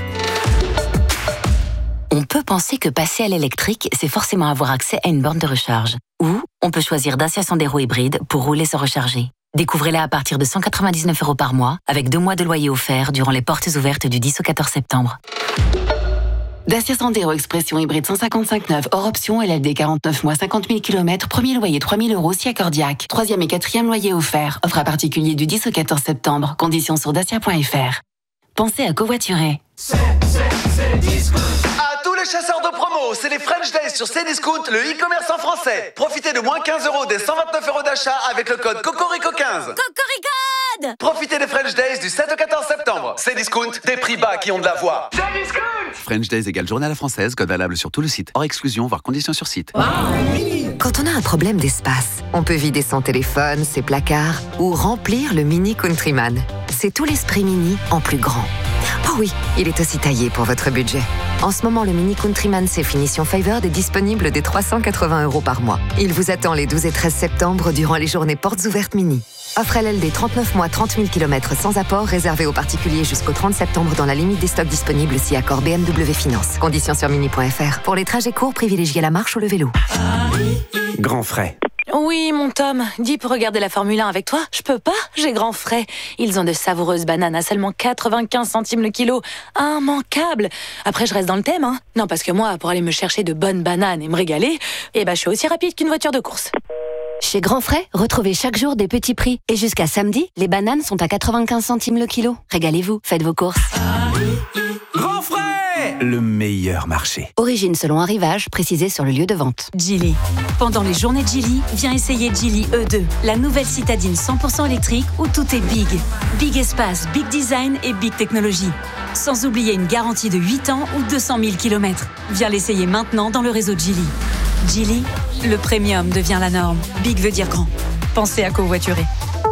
On peut penser que passer à l'électrique, c'est forcément avoir accès à une borne de recharge. Ou on peut choisir Dacia Sandero hybride pour rouler sans recharger. Découvrez-la à partir de cent quatre-vingt-dix-neuf euros par mois, avec deux mois de loyer offert durant les portes ouvertes du dix au quatorze septembre. Dacia Sandero Expression hybride cent cinquante-cinq neuf, hors option, L L D quarante-neuf mois, cinquante mille kilomètres, premier loyer trois mille euros, si accordiaque. Troisième et quatrième loyer offert. Offre à particulier du dix au quatorze septembre. Conditions sur dacia point f r. Pensez à covoiturer. C'est, c'est, c'est disco. À tous les les chasseurs de promo, c'est les French Days sur Cdiscount, le e-commerce en français. Profitez de moins quinze euros des cent vingt-neuf euros d'achat avec le code Cocorico quinze. Cocorico! Profitez des French Days du sept au quatorze septembre. Cdiscount, des prix bas qui ont de la voix. Cdiscount! French Days égale journée à la française, code valable sur tout le site. Hors exclusion, voire conditions sur site. Quand on a un problème d'espace, on peut vider son téléphone, ses placards ou remplir le Mini Countryman. C'est tout l'esprit Mini en plus grand. Oh oui, il est aussi taillé pour votre budget. En ce moment, le Mini Countryman C finition Favored est disponible dès trois cent quatre-vingts euros par mois. Il vous attend les douze et treize septembre durant les journées portes ouvertes Mini. Offre L L D trente-neuf mois, trente mille kilomètres sans apport, réservé aux particuliers jusqu'au trente septembre dans la limite des stocks disponibles si accord B M W Finance. Conditions sur mini point f r. Pour les trajets courts, privilégiez la marche ou le vélo. Grand frais. Oui, mon Tom, dis pour regarder la Formule un avec toi. Je peux pas, j'ai grand frais. Ils ont de savoureuses bananes à seulement quatre-vingt-quinze centimes le kilo. Immanquable. Après, je reste dans le thème, hein. Non, parce que moi, pour aller me chercher de bonnes bananes et me régaler, eh ben, je suis aussi rapide qu'une voiture de course. Chez Grand Frais, retrouvez chaque jour des petits prix. Et jusqu'à samedi, les bananes sont à quatre-vingt-quinze centimes le kilo. Régalez-vous, faites vos courses. Grand Frais, le meilleur marché. Origine selon arrivage, précisé sur le lieu de vente. Geely. Pendant les journées Geely, viens essayer Geely E deux, la nouvelle citadine cent pour cent électrique où tout est big. Big espace, big design et big technologie. Sans oublier une garantie de huit ans ou deux cent mille kilomètres. Viens l'essayer maintenant dans le réseau Geely. Geely, le premium devient la norme. Big veut dire grand. Pensez à covoiturer.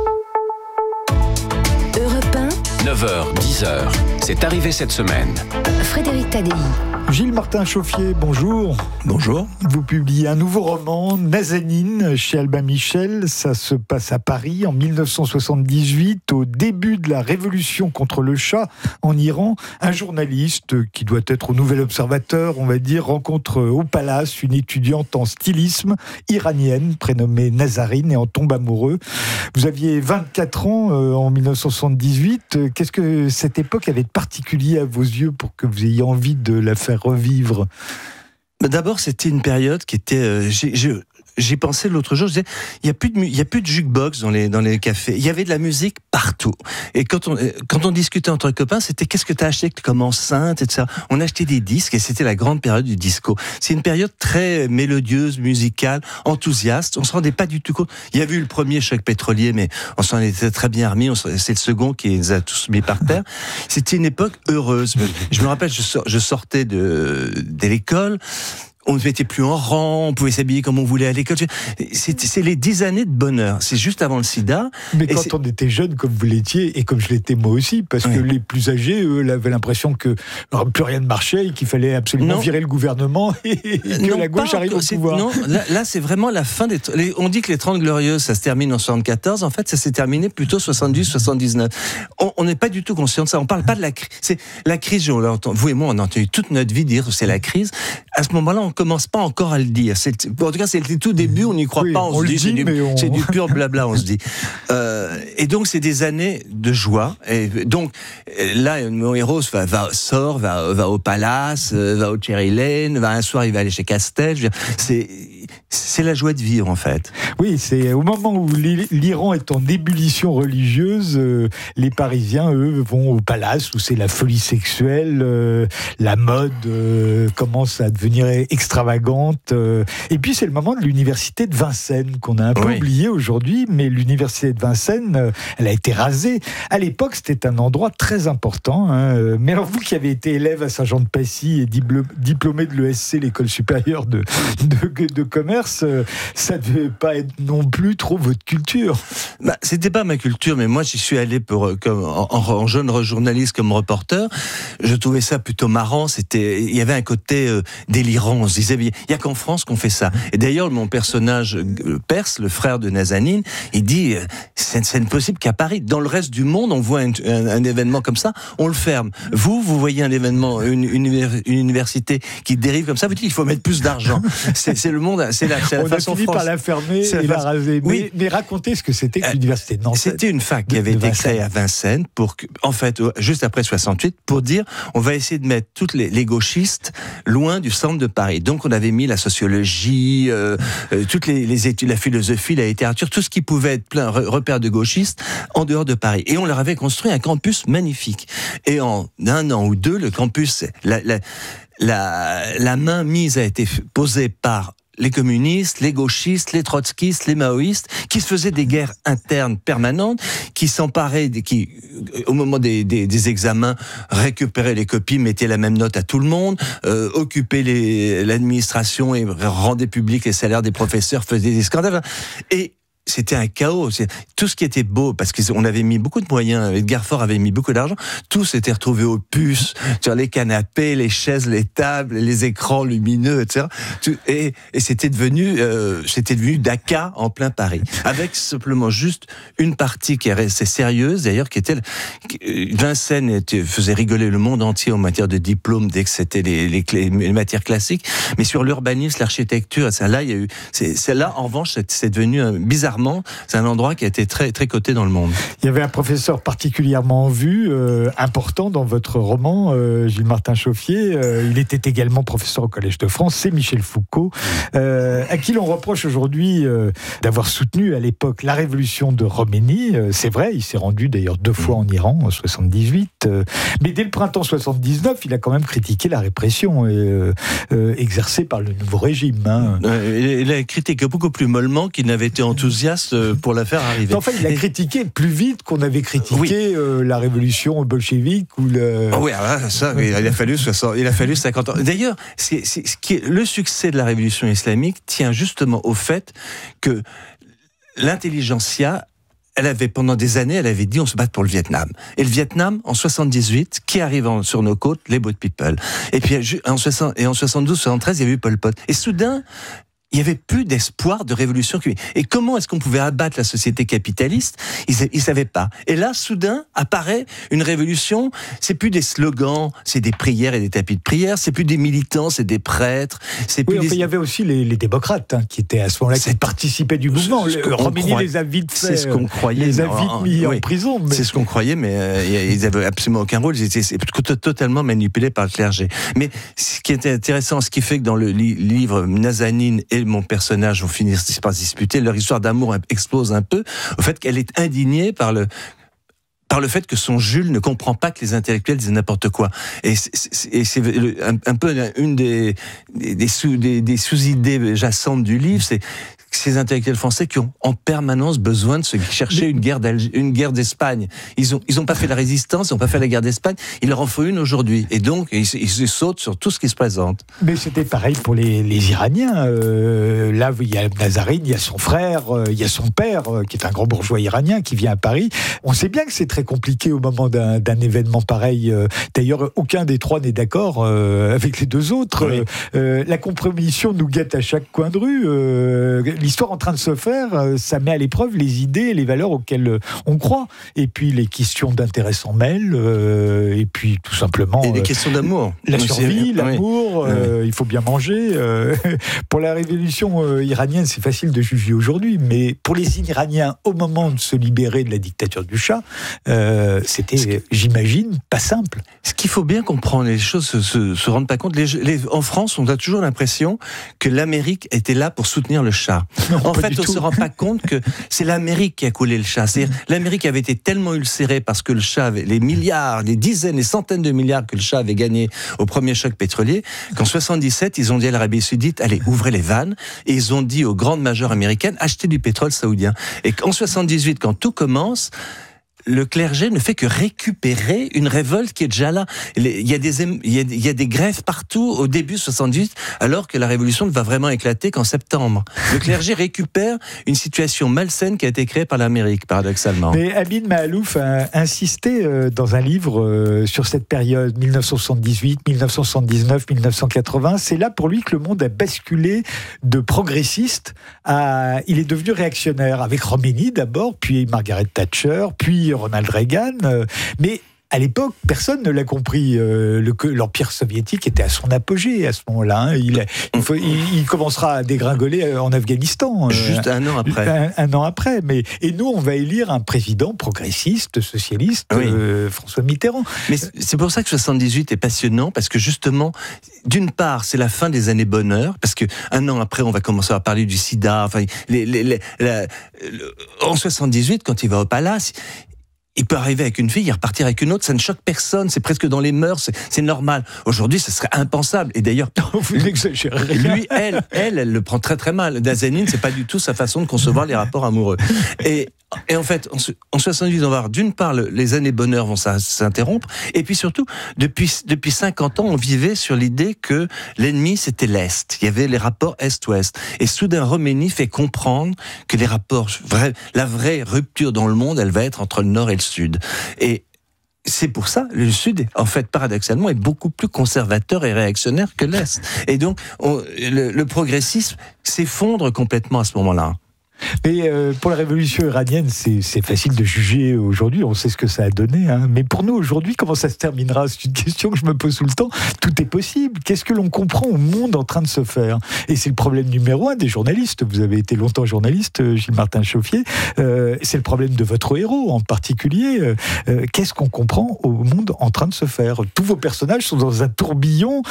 Europe un. neuf heures, dix heures. C'est arrivé cette semaine. Frédéric Tadei. Gilles Martin Chauffier, bonjour. Bonjour. Vous publiez un nouveau roman, Nazanin, chez Albin Michel. Ça se passe à Paris en mille neuf cent soixante-dix-huit, au début de la révolution contre le Shah en Iran. Un journaliste qui doit être au Nouvel Observateur, on va dire, rencontre au Palace une étudiante en stylisme iranienne, prénommée Nazarine, et en tombe amoureux. Vous aviez vingt-quatre ans euh, en mille neuf cent soixante-dix-huit. Qu'est-ce que cette époque avait de particulier à vos yeux pour que vous ayez envie de la faire revivre? D'abord, c'était une période qui était... Euh, j'ai, j'ai, j'ai pensé l'autre jour, je disais, il n'y a plus de, il y a plus de jukebox dans les, dans les cafés. Il y avait de la musique partout. Et quand on, quand on discutait entre copains, c'était qu'est-ce que tu as acheté comme enceinte, et cetera. On achetait des disques et c'était la grande période du disco. C'est une période très mélodieuse, musicale, enthousiaste. On se rendait pas du tout compte. Il y avait eu le premier choc pétrolier, mais on s'en était très bien remis. On, c'est le second qui les a tous mis par terre. C'était une époque heureuse. Je me rappelle, je, sor, je sortais de, de l'école. On ne mettait plus en rang, on pouvait s'habiller comme on voulait à l'école. C'est, c'est les dix années de bonheur. C'est juste avant le sida. Mais quand c'est... on était jeune, comme vous l'étiez, et comme je l'étais moi aussi, parce oui. que les plus âgés, eux, avaient l'impression que plus rien ne marchait et qu'il fallait absolument non. virer le gouvernement et, et que non, la gauche arrive au pouvoir. Non, là, là, c'est vraiment la fin des... Les, on dit que les Trente Glorieuses, ça se termine en soixante-quatorze. En fait, ça s'est terminé plutôt soixante-dix soixante-dix-neuf. On n'est pas du tout conscient de ça. On ne parle pas de la crise. C'est la crise, on l'entend. Vous et moi, on a entendu toute notre vie dire que c'est la crise. À ce moment-là, on commence pas encore à le dire. C'est, en tout cas, c'est le tout début, on n'y croit oui, pas, on, on se dit, dit c'est, du, on... c'est du pur blabla, on se dit. Euh, et donc, c'est des années de joie. Et donc, là, mon héros va, va, sort, va, va au Palace, va au Cherry Lane, va un soir, il va aller chez Castel. Je veux dire, c'est, c'est la joie de vivre, en fait. Oui, c'est au moment où l'Iran est en ébullition religieuse, euh, les Parisiens, eux, vont au Palace, où c'est la folie sexuelle, euh, la mode euh, commence à devenir extravagante. Euh, et puis, c'est le moment de l'université de Vincennes, qu'on a un peu oui. oublié aujourd'hui, mais l'université de Vincennes, euh, elle a été rasée. À l'époque, c'était un endroit très important. Hein. Mais alors, vous qui avez été élève à Saint-Jean-de-Passy et diplômé de l'E S C, l'école supérieure de, de, de commerce, euh, ça ne devait pas être non plus trop votre culture. Bah, c'était pas ma culture, mais moi, j'y suis allé pour, comme, en, en jeune journaliste comme reporter. Je trouvais ça plutôt marrant. C'était, il y avait un côté euh, délirant. On se disait, il n'y a qu'en France qu'on fait ça. Et d'ailleurs, mon personnage euh, perse, le frère de Nazanin, il dit, euh, c'est, c'est impossible qu'à Paris, dans le reste du monde, on voit un, un, un événement comme ça, on le ferme. Vous, vous voyez un événement, une, une, une université qui dérive comme ça, vous dites, il faut mettre plus d'argent. C'est, c'est le monde, c'est la, c'est la on façon a fini France. par la fermer et la raser. Mais, oui. mais racontez ce que c'était que euh, l'université de Nantes. C'était une fac qui avait été créée à Vincennes pour, que, en fait, juste après soixante-huit, pour dire, on va essayer de mettre toutes les, les gauchistes loin du centre de Paris. Donc, on avait mis la sociologie, euh, euh, toutes les, les études, la philosophie, la littérature, tout ce qui pouvait être plein repère de gauchistes en dehors de Paris. Et on leur avait construit un campus magnifique. Et en un an ou deux, le campus, la, la, la, la main mise a été posée par les communistes, les gauchistes, les trotskistes, les maoïstes, qui se faisaient des guerres internes permanentes, qui s'emparaient, qui, au moment des, des, des examens, récupéraient les copies, mettaient la même note à tout le monde, euh, occupaient les, l'administration et rendaient publics les salaires des professeurs, faisaient des scandales. Et c'était un chaos. Tout ce qui était beau, parce qu'on avait mis beaucoup de moyens, Edgar Faure avait mis beaucoup d'argent, tout s'était retrouvé aux puces, sur les canapés, les chaises, les tables, les écrans lumineux, et cetera. Et, et c'était devenu, euh, c'était devenu Dakar en plein Paris. Avec simplement juste une partie qui est restée sérieuse, d'ailleurs, qui était, Vincennes était, faisait rigoler le monde entier en matière de diplôme dès que c'était les, les, les matières classiques, mais sur l'urbanisme, l'architecture, ça, là, il y a eu, c'est, c'est là, en revanche, c'est, c'est devenu un, bizarrement, c'est un endroit qui a été très, très coté dans le monde. Il y avait un professeur particulièrement en vue, euh, important dans votre roman, euh, Gilles-Martin Chauffier. Euh, il était également professeur au Collège de France, c'est Michel Foucault, euh, à qui l'on reproche aujourd'hui euh, d'avoir soutenu à l'époque la révolution de Khomeini. Euh, c'est vrai, il s'est rendu d'ailleurs deux fois en Iran, en soixante-dix-huit. Euh, mais dès le printemps soixante-dix-neuf, il a quand même critiqué la répression euh, euh, exercée par le nouveau régime. Hein. Euh, il a critiqué beaucoup plus mollement qu'il n'avait été enthousiaste pour la faire arriver. Enfin, il a critiqué plus vite qu'on avait critiqué oui. euh, la révolution bolchevique ou le... Oh oui, alors ça, il a fallu soixante, il a fallu cinquante ans. D'ailleurs, c'est, c'est, ce qui est, le succès de la révolution islamique tient justement au fait que l'intelligentsia, elle avait, pendant des années, elle avait dit on se bat pour le Vietnam. Et le Vietnam, en soixante-dix-huit, qui arrive en, sur nos côtes? Les Boat People. Et puis, en, soixante, et en soixante-douze soixante-treize, il y avait eu Pol Pot. Et soudain, il n'y avait plus d'espoir de révolution. Et comment est-ce qu'on pouvait abattre la société capitaliste? Ils ne savaient pas. Et là, soudain, apparaît une révolution. C'est plus des slogans, c'est des prières et des tapis de prière. C'est plus des militants, c'est des prêtres. C'est plus oui, des... enfin, il y avait aussi les, les démocrates hein, qui étaient à ce moment-là, c'est... qui participaient du mouvement. Khomeini croit... les a vite fait. C'est ce qu'on croyait. Les a vite mis oui. en prison. Mais... C'est ce qu'on croyait, mais euh, ils n'avaient absolument aucun rôle. Ils étaient totalement manipulés par le clergé. Mais ce qui était intéressant, ce qui fait que dans le li- livre Nazanin et mon personnage vont finir par se disputer, leur histoire d'amour explose un peu au fait qu'elle est indignée par le par le fait que son Jules ne comprend pas que les intellectuels disent n'importe quoi. Et c'est, c'est, et c'est un, un peu une des, des, des, sous, des, des sous-idées jacentes du livre, c'est ces intellectuels français qui ont en permanence besoin de se chercher une guerre, une guerre d'Espagne. Ils ont, ils ont pas fait la résistance, ils n'ont pas fait la guerre d'Espagne, il leur en faut une aujourd'hui. Et donc, ils, ils sautent sur tout ce qui se présente. Mais c'était pareil pour les, les Iraniens. Euh, là, il y a Nazarine, il y a son frère, euh, il y a son père, euh, qui est un grand bourgeois iranien, qui vient à Paris. On sait bien que c'est très compliqué au moment d'un, d'un événement pareil. Euh, d'ailleurs, aucun des trois n'est d'accord euh, avec les deux autres. Oui. Euh, la compromission nous guette à chaque coin de rue. Euh, L'histoire en train de se faire, ça met à l'épreuve les idées et les valeurs auxquelles on croit. Et puis les questions d'intérêt s'en mêlent, euh, et puis tout simplement... Et les euh, questions d'amour. La survie, l'amour, oui. euh, oui. il faut bien manger. Euh, pour la révolution euh, iranienne, c'est facile de juger aujourd'hui, mais pour les Iraniens, au moment de se libérer de la dictature du Shah, euh, c'était, j'imagine, pas simple. Ce qu'il faut bien comprendre, les choses se, se, se rendent pas compte. Les, les, en France, on a toujours l'impression que l'Amérique était là pour soutenir le Shah. Non, en fait, on ne se rend pas compte que c'est l'Amérique qui a coulé le Shah. C'est-à-dire, l'Amérique avait été tellement ulcérée parce que le Shah avait les milliards, les dizaines, les centaines de milliards que le Shah avait gagnés au premier choc pétrolier, qu'en soixante-dix-sept, ils ont dit à l'Arabie Saoudite, allez, ouvrez les vannes, et ils ont dit aux grandes majeures américaines, achetez du pétrole saoudien. Et qu'en soixante-dix-huit, quand tout commence, le clergé ne fait que récupérer une révolte qui est déjà là. Il y a des, il y a, il y a des grèves partout au début soixante-dix, alors que la révolution ne va vraiment éclater qu'en septembre. Le clergé récupère une situation malsaine qui a été créée par l'Amérique, paradoxalement. Mais Amin Maalouf a insisté dans un livre sur cette période dix-neuf cent soixante-dix-huit, dix-neuf cent soixante-dix-neuf, dix-neuf cent quatre-vingts. C'est là pour lui que le monde a basculé de progressiste à... Il est devenu réactionnaire, avec Khomeini d'abord, puis Margaret Thatcher, puis Ronald Reagan, euh, mais à l'époque, personne ne l'a compris. Euh, le, l'Empire soviétique était à son apogée à ce moment-là. Hein. Il, il, faut, il, il commencera à dégringoler en Afghanistan. Juste euh, un an après. Un, un an après. Mais, et nous, on va élire un président progressiste, socialiste, oui. euh, François Mitterrand. Mais c'est pour ça que soixante-dix-huit est passionnant, parce que justement, d'une part, c'est la fin des années bonheur, parce qu'un an après, on va commencer à parler du sida. Enfin, les, les, les, la, en soixante-dix-huit, quand il va au palace, il peut arriver avec une fille, il repartir avec une autre, ça ne choque personne, c'est presque dans les mœurs, c'est, c'est normal. Aujourd'hui, ce serait impensable. Et d'ailleurs, vous exagérez. Lui, elle, elle, elle le prend très très mal. Nazanin, c'est pas du tout sa façon de concevoir les rapports amoureux. Et, et en fait, en, en soixante-dix, on va voir d'une part, le, les années bonheur vont s'interrompre, et puis surtout, depuis, depuis cinquante ans, on vivait sur l'idée que l'ennemi, c'était l'Est. Il y avait les rapports Est-Ouest. Et soudain, Roménie fait comprendre que les rapports, vrais, la vraie rupture dans le monde, elle va être entre le Nord et le Sud. Et c'est pour ça, le Sud, en fait, paradoxalement, est beaucoup plus conservateur et réactionnaire que l'Est. Et donc, on, le, le progressisme s'effondre complètement à ce moment-là. Mais euh, pour la révolution iranienne, c'est, c'est facile de juger aujourd'hui, on sait ce que ça a donné. Hein. Mais pour nous, aujourd'hui, comment ça se terminera ? C'est une question que je me pose tout le temps. Tout est possible. Qu'est-ce que l'on comprend au monde en train de se faire ? Et c'est le problème numéro un des journalistes. Vous avez été longtemps journaliste, Gilles-Martin Chauffier. Euh, c'est le problème de votre héros en particulier. Euh, qu'est-ce qu'on comprend au monde en train de se faire ? Tous vos personnages sont dans un tourbillon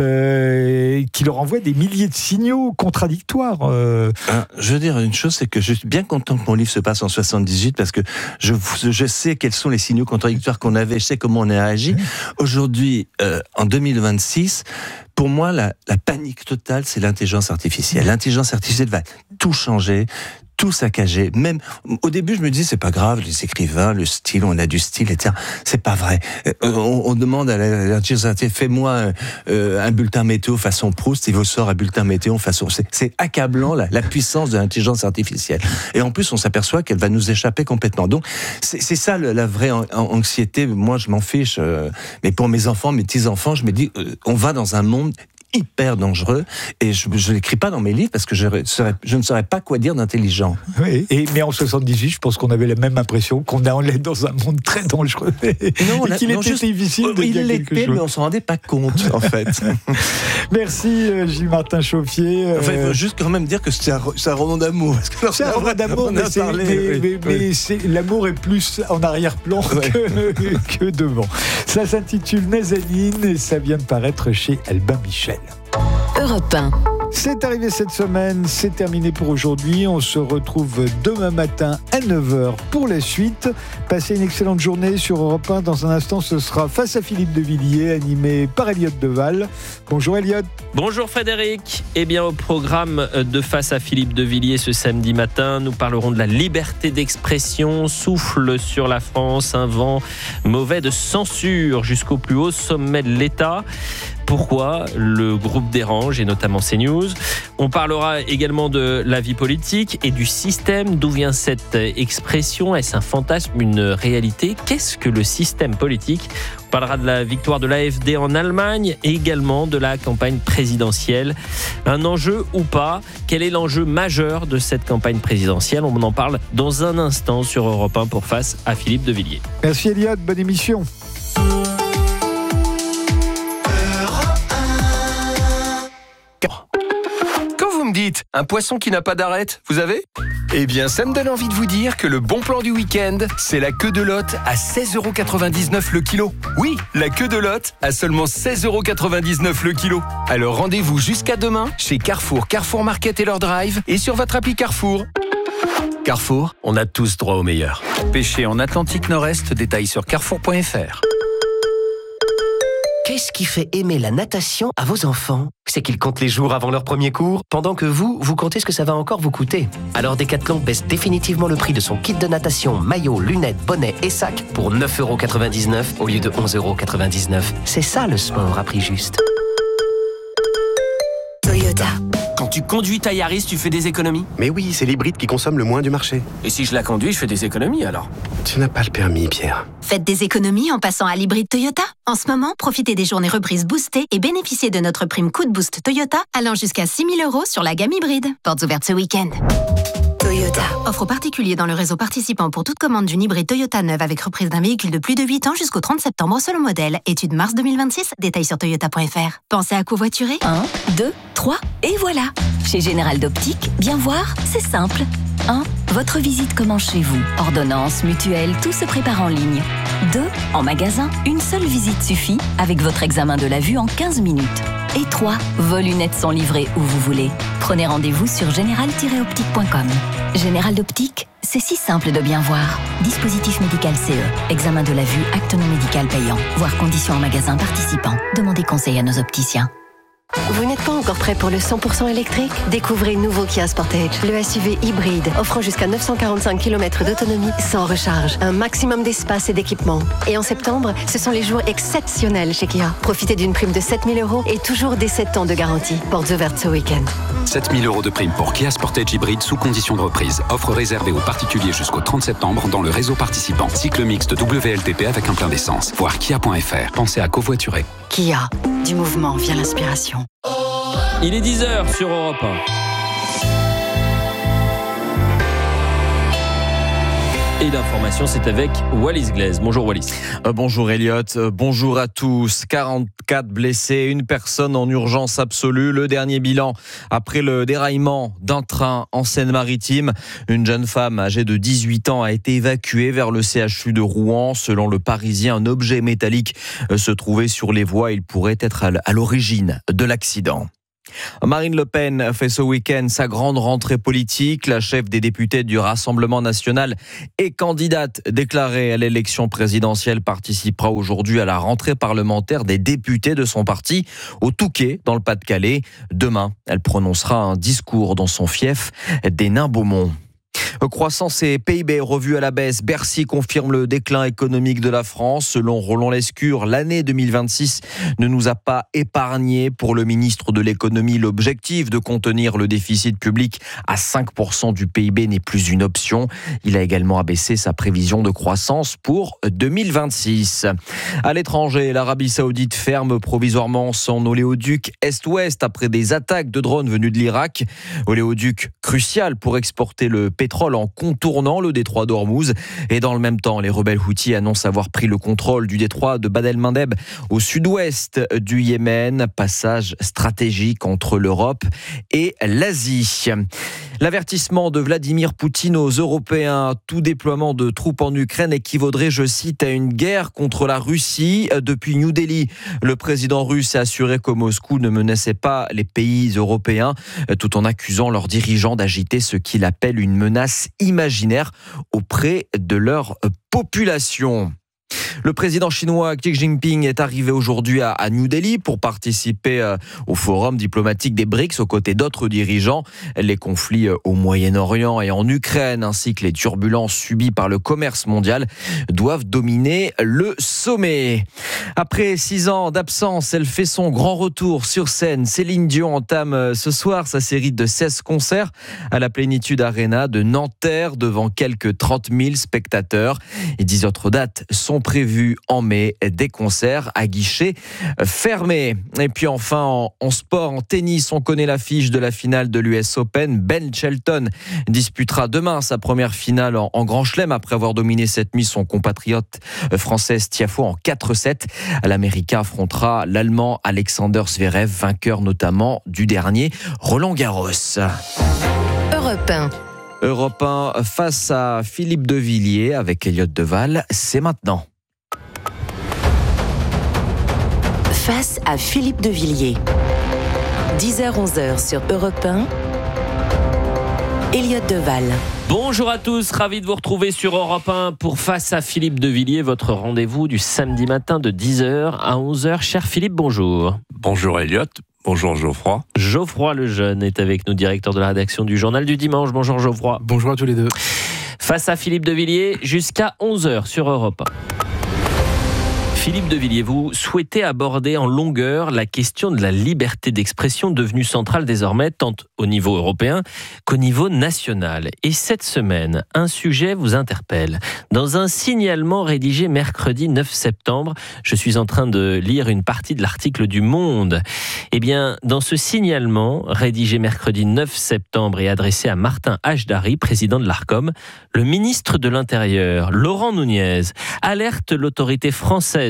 euh, qui leur envoie des milliers de signaux contradictoires. Euh... Ah, je veux dire une chose, c'est que je suis bien content que mon livre se passe en soixante-dix-huit parce que je, je sais quels sont les signaux contradictoires qu'on avait, je sais comment on a agi. Mmh. Aujourd'hui, euh, en deux mille vingt-six, pour moi, la, la panique totale, c'est l'intelligence artificielle. L'intelligence artificielle va tout changer, tout saccager. Même au début, je me disais c'est pas grave, les écrivains, le style, on a du style, et cetera. C'est pas vrai. On, on demande à l'intelligence artificielle, fais-moi euh, un bulletin météo façon Proust, il vous sort un bulletin météo façon. C'est, c'est accablant la, la puissance de l'intelligence artificielle. Et en plus, on s'aperçoit qu'elle va nous échapper complètement. Donc, c'est, c'est ça le, la vraie anxiété. Moi, je m'en fiche, euh, mais pour mes enfants, mes petits enfants, je me dis, euh, on va dans un monde hyper dangereux, et je ne l'écris pas dans mes livres parce que je, serais, je ne saurais pas quoi dire d'intelligent. Oui, et, mais en soixante-dix-huit, je pense qu'on avait la même impression qu'on est dans un monde très dangereux et, non, et qu'il non, était juste, difficile de il dire l'était, quelque chose. Mais on ne s'en rendait pas compte, en fait. Merci Gilles-Martin Chauffier. Enfin, il faut juste quand même dire que c'est un, c'est un roman d'amour. Parce que c'est un roman d'amour, mais, c'est, parlé, mais, oui, mais, oui. mais c'est, l'amour est plus en arrière-plan ouais. que, que devant. Ça s'intitule Nazanin et ça vient de paraître chez Albin Michel. Europe un. C'est arrivé cette semaine, c'est terminé pour aujourd'hui. On se retrouve demain matin à neuf heures pour la suite. Passez une excellente journée sur Europe un. Dans un instant, ce sera Face à Philippe de Villiers, animé par Elliot Deval. Bonjour Elliot. Bonjour Frédéric. Eh bien, au programme de Face à Philippe de Villiers ce samedi matin, nous parlerons de la liberté d'expression. Souffle sur la France un vent mauvais de censure jusqu'au plus haut sommet de l'État. Pourquoi le groupe dérange, et notamment CNews. On parlera également de la vie politique et du système. D'où vient cette expression ? Est-ce un fantasme, une réalité ? Qu'est-ce que le système politique ? On parlera de la victoire de l'A F D en Allemagne et également de la campagne présidentielle. Un enjeu ou pas ? Quel est l'enjeu majeur de cette campagne présidentielle ? On en parle dans un instant sur Europe un pour Face à Philippe de Villiers. Merci Elliot, bonne émission. Me dites, un poisson qui n'a pas d'arête, vous avez ? Eh bien, ça me donne envie de vous dire que le bon plan du week-end, c'est la queue de lotte à seize euros quatre-vingt-dix-neuf le kilo. Oui, la queue de lotte à seulement seize euros quatre-vingt-dix-neuf le kilo. Alors rendez-vous jusqu'à demain chez Carrefour, Carrefour Market et leur drive et sur votre appli Carrefour. Carrefour, on a tous droit au meilleur. Pêcher en Atlantique Nord-Est, détails sur carrefour point f r. Qu'est-ce qui fait aimer la natation à vos enfants ? C'est qu'ils comptent les jours avant leur premier cours, pendant que vous, vous comptez ce que ça va encore vous coûter. Alors Decathlon baisse définitivement le prix de son kit de natation, maillot, lunettes, bonnet et sac pour neuf euros quatre-vingt-dix-neuf au lieu de onze euros quatre-vingt-dix-neuf. C'est ça le sport à prix juste. Toyota. Quand tu conduis ta Yaris, tu fais des économies ? Mais oui, c'est l'hybride qui consomme le moins du marché. Et si je la conduis, je fais des économies alors ? Tu n'as pas le permis, Pierre. Faites des économies en passant à l'hybride Toyota. En ce moment, profitez des journées reprises boostées et bénéficiez de notre prime Coup de Boost Toyota allant jusqu'à six mille euros sur la gamme hybride. Portes ouvertes ce week-end. Toyota. Offre aux particuliers dans le réseau participant pour toute commande d'une hybride Toyota neuve avec reprise d'un véhicule de plus de huit ans jusqu'au trente septembre selon modèle. Étude mars deux mille vingt-six. Détails sur toyota point f r. Pensez à covoiturer ? un, deux, trois, et voilà. Chez Général d'Optique, bien voir, c'est simple. un. Votre visite commence chez vous. Ordonnance, mutuelle, tout se prépare en ligne. deux. En magasin, une seule visite suffit avec votre examen de la vue en quinze minutes. Et trois. Vos lunettes sont livrées où vous voulez. Prenez rendez-vous sur général tiret optique point com. Général d'Optique, c'est si simple de bien voir. Dispositif médical C E, examen de la vue, acte non médical payant. Voir conditions en magasin participant. Demandez conseil à nos opticiens. Vous n'êtes pas encore prêt pour le cent pour cent électrique? Découvrez nouveau Kia Sportage, le S U V hybride offrant jusqu'à neuf cent quarante-cinq kilomètres d'autonomie sans recharge, un maximum d'espace et d'équipement. Et en septembre, ce sont les jours exceptionnels chez Kia. Profitez d'une prime de sept mille euros et toujours des sept ans de garantie. Portes ouvertes ce week-end. sept mille euros de prime pour Kia Sportage hybride sous condition de reprise. Offre réservée aux particuliers jusqu'au trente septembre dans le réseau participant. Cycle mixte W L T P avec un plein d'essence. Voir kia point f r. Pensez à covoiturer. Kia, du mouvement vient l'inspiration. Il est dix heures sur Europe un. Et l'information, c'est avec Wallis Glaise. Bonjour Wallis. Euh, bonjour Elliot, euh, bonjour à tous. quarante-quatre blessés, une personne en urgence absolue. Le dernier bilan après le déraillement d'un train en Seine-Maritime. Une jeune femme âgée de dix-huit ans a été évacuée vers le C H U de Rouen. Selon le Parisien, un objet métallique euh, se trouvait sur les voies. Il pourrait être à l'origine de l'accident. Marine Le Pen fait ce week-end sa grande rentrée politique. La chef des députés du Rassemblement national et candidate déclarée à l'élection présidentielle participera aujourd'hui à la rentrée parlementaire des députés de son parti au Touquet, dans le Pas-de-Calais. Demain, elle prononcera un discours dans son fief des Nains-Beaumont. Croissance et P I B revus à la baisse. Bercy confirme le déclin économique de la France. Selon Roland Lescure, l'année deux mille vingt-six ne nous a pas épargné. Pour le ministre de l'économie, l'objectif de contenir le déficit public à cinq pour cent du P I B n'est plus une option. Il a également abaissé sa prévision de croissance pour deux mille vingt-six. À l'étranger, l'Arabie Saoudite ferme provisoirement son oléoduc Est-Ouest après des attaques de drones venus de l'Irak. Oléoduc crucial pour exporter le pétrole en contournant le détroit d'Ormuz. Et dans le même temps, les rebelles houthis annoncent avoir pris le contrôle du détroit de Bab el-Mandeb au sud-ouest du Yémen, passage stratégique entre l'Europe et l'Asie. L'avertissement de Vladimir Poutine aux Européens, tout déploiement de troupes en Ukraine équivaudrait, je cite, à une guerre contre la Russie. Depuis New Delhi, le président russe a assuré que Moscou ne menaçait pas les pays européens, tout en accusant leurs dirigeants d'agiter ce qu'il appelle une menace imaginaire auprès de leur population. Le président chinois Xi Jinping est arrivé aujourd'hui à, à New Delhi pour participer euh, au forum diplomatique des B R I C S aux côtés d'autres dirigeants. Les conflits euh, au Moyen-Orient et en Ukraine ainsi que les turbulences subies par le commerce mondial doivent dominer le sommet. Après six ans d'absence, elle fait son grand retour sur scène. Céline Dion entame euh, ce soir sa série de seize concerts à la Plénitude Arena de Nanterre devant quelques trente mille spectateurs. Et dix autres dates sont prévues en mai, des concerts à guichet fermé. Et puis enfin, en, en sport, en tennis, on connaît l'affiche de la finale de l'U S Open. Ben Shelton disputera demain sa première finale en, en Grand Chelem après avoir dominé cette nuit son compatriote français Tiafoe en quatre sept. L'Américain affrontera l'Allemand Alexander Zverev, vainqueur notamment du dernier Roland Garros. Europe un. Europe un face à Philippe de Villiers avec Elliott Deval, c'est maintenant. Face à Philippe de Villiers. dix heures onze heures sur Europe un. Elliott Deval. Bonjour à tous, ravi de vous retrouver sur Europe un pour Face à Philippe de Villiers, votre rendez-vous du samedi matin de dix heures à onze heures. Cher Philippe, bonjour. Bonjour Elliott. Bonjour Geoffroy. Geoffroy Lejeune est avec nous, directeur de la rédaction du Journal du Dimanche. Bonjour Geoffroy. Bonjour à tous les deux. Face à Philippe de Villiers, jusqu'à onze heures sur Europe un. Philippe de Villiers, vous souhaitez aborder en longueur la question de la liberté d'expression devenue centrale désormais tant au niveau européen qu'au niveau national. Et cette semaine, un sujet vous interpelle. Dans un signalement rédigé mercredi neuf septembre, je suis en train de lire une partie de l'article du Monde. Eh bien, dans ce signalement rédigé mercredi neuf septembre et adressé à Martin Hajdari, président de l'Arcom, le ministre de l'Intérieur, Laurent Nunez, alerte l'autorité française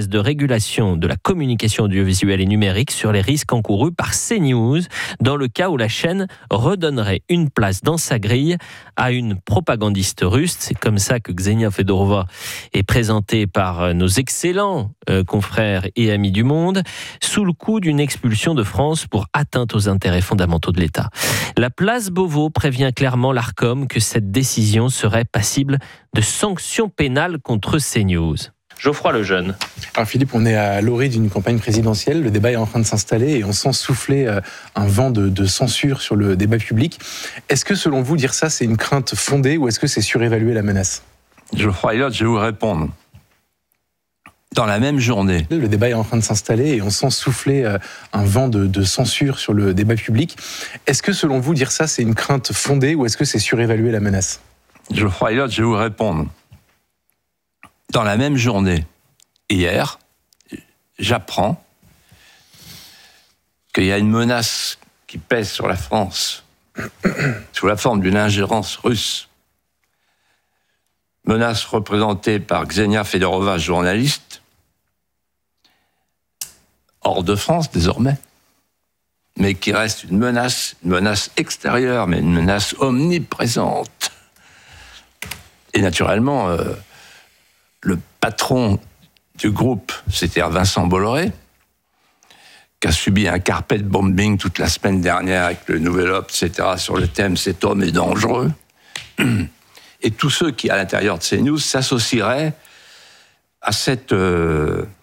instance de régulation de la communication audiovisuelle et numérique sur les risques encourus par CNews dans le cas où la chaîne redonnerait une place dans sa grille à une propagandiste russe. C'est comme ça que Ksenia Fedorova est présentée par nos excellents euh, confrères et amis du Monde, sous le coup d'une expulsion de France pour atteinte aux intérêts fondamentaux de l'État. La place Beauvau prévient clairement l'Arcom que cette décision serait passible de sanctions pénales contre CNews. Geoffroy Lejeune. Alors Philippe, on est à l'orée d'une campagne présidentielle, le débat est en train de s'installer et on sent souffler un vent de, de censure sur le débat public. Est-ce que selon vous, dire ça, c'est une crainte fondée ou est-ce que c'est surévaluer la menace ? Geoffroy Elliott, je vais vous répondre. Dans la même journée. Le débat est en train de s'installer et on sent souffler un vent de, de censure sur le débat public. Est-ce que selon vous, dire ça, c'est une crainte fondée ou est-ce que c'est surévaluer la menace ? Geoffroy Elliott, je vais vous répondre. Dans la même journée, hier, j'apprends qu'il y a une menace qui pèse sur la France sous la forme d'une ingérence russe. Menace représentée par Ksenia Fedorova, journaliste, hors de France désormais, mais qui reste une menace, une menace extérieure, mais une menace omniprésente. Et naturellement, euh, le patron du groupe, c'était Vincent Bolloré, qui a subi un carpet bombing toute la semaine dernière avec le Nouvel Obs, et cetera, sur le thème « Cet homme est dangereux ». Et tous ceux qui, à l'intérieur de CNews, s'associeraient à cette, euh,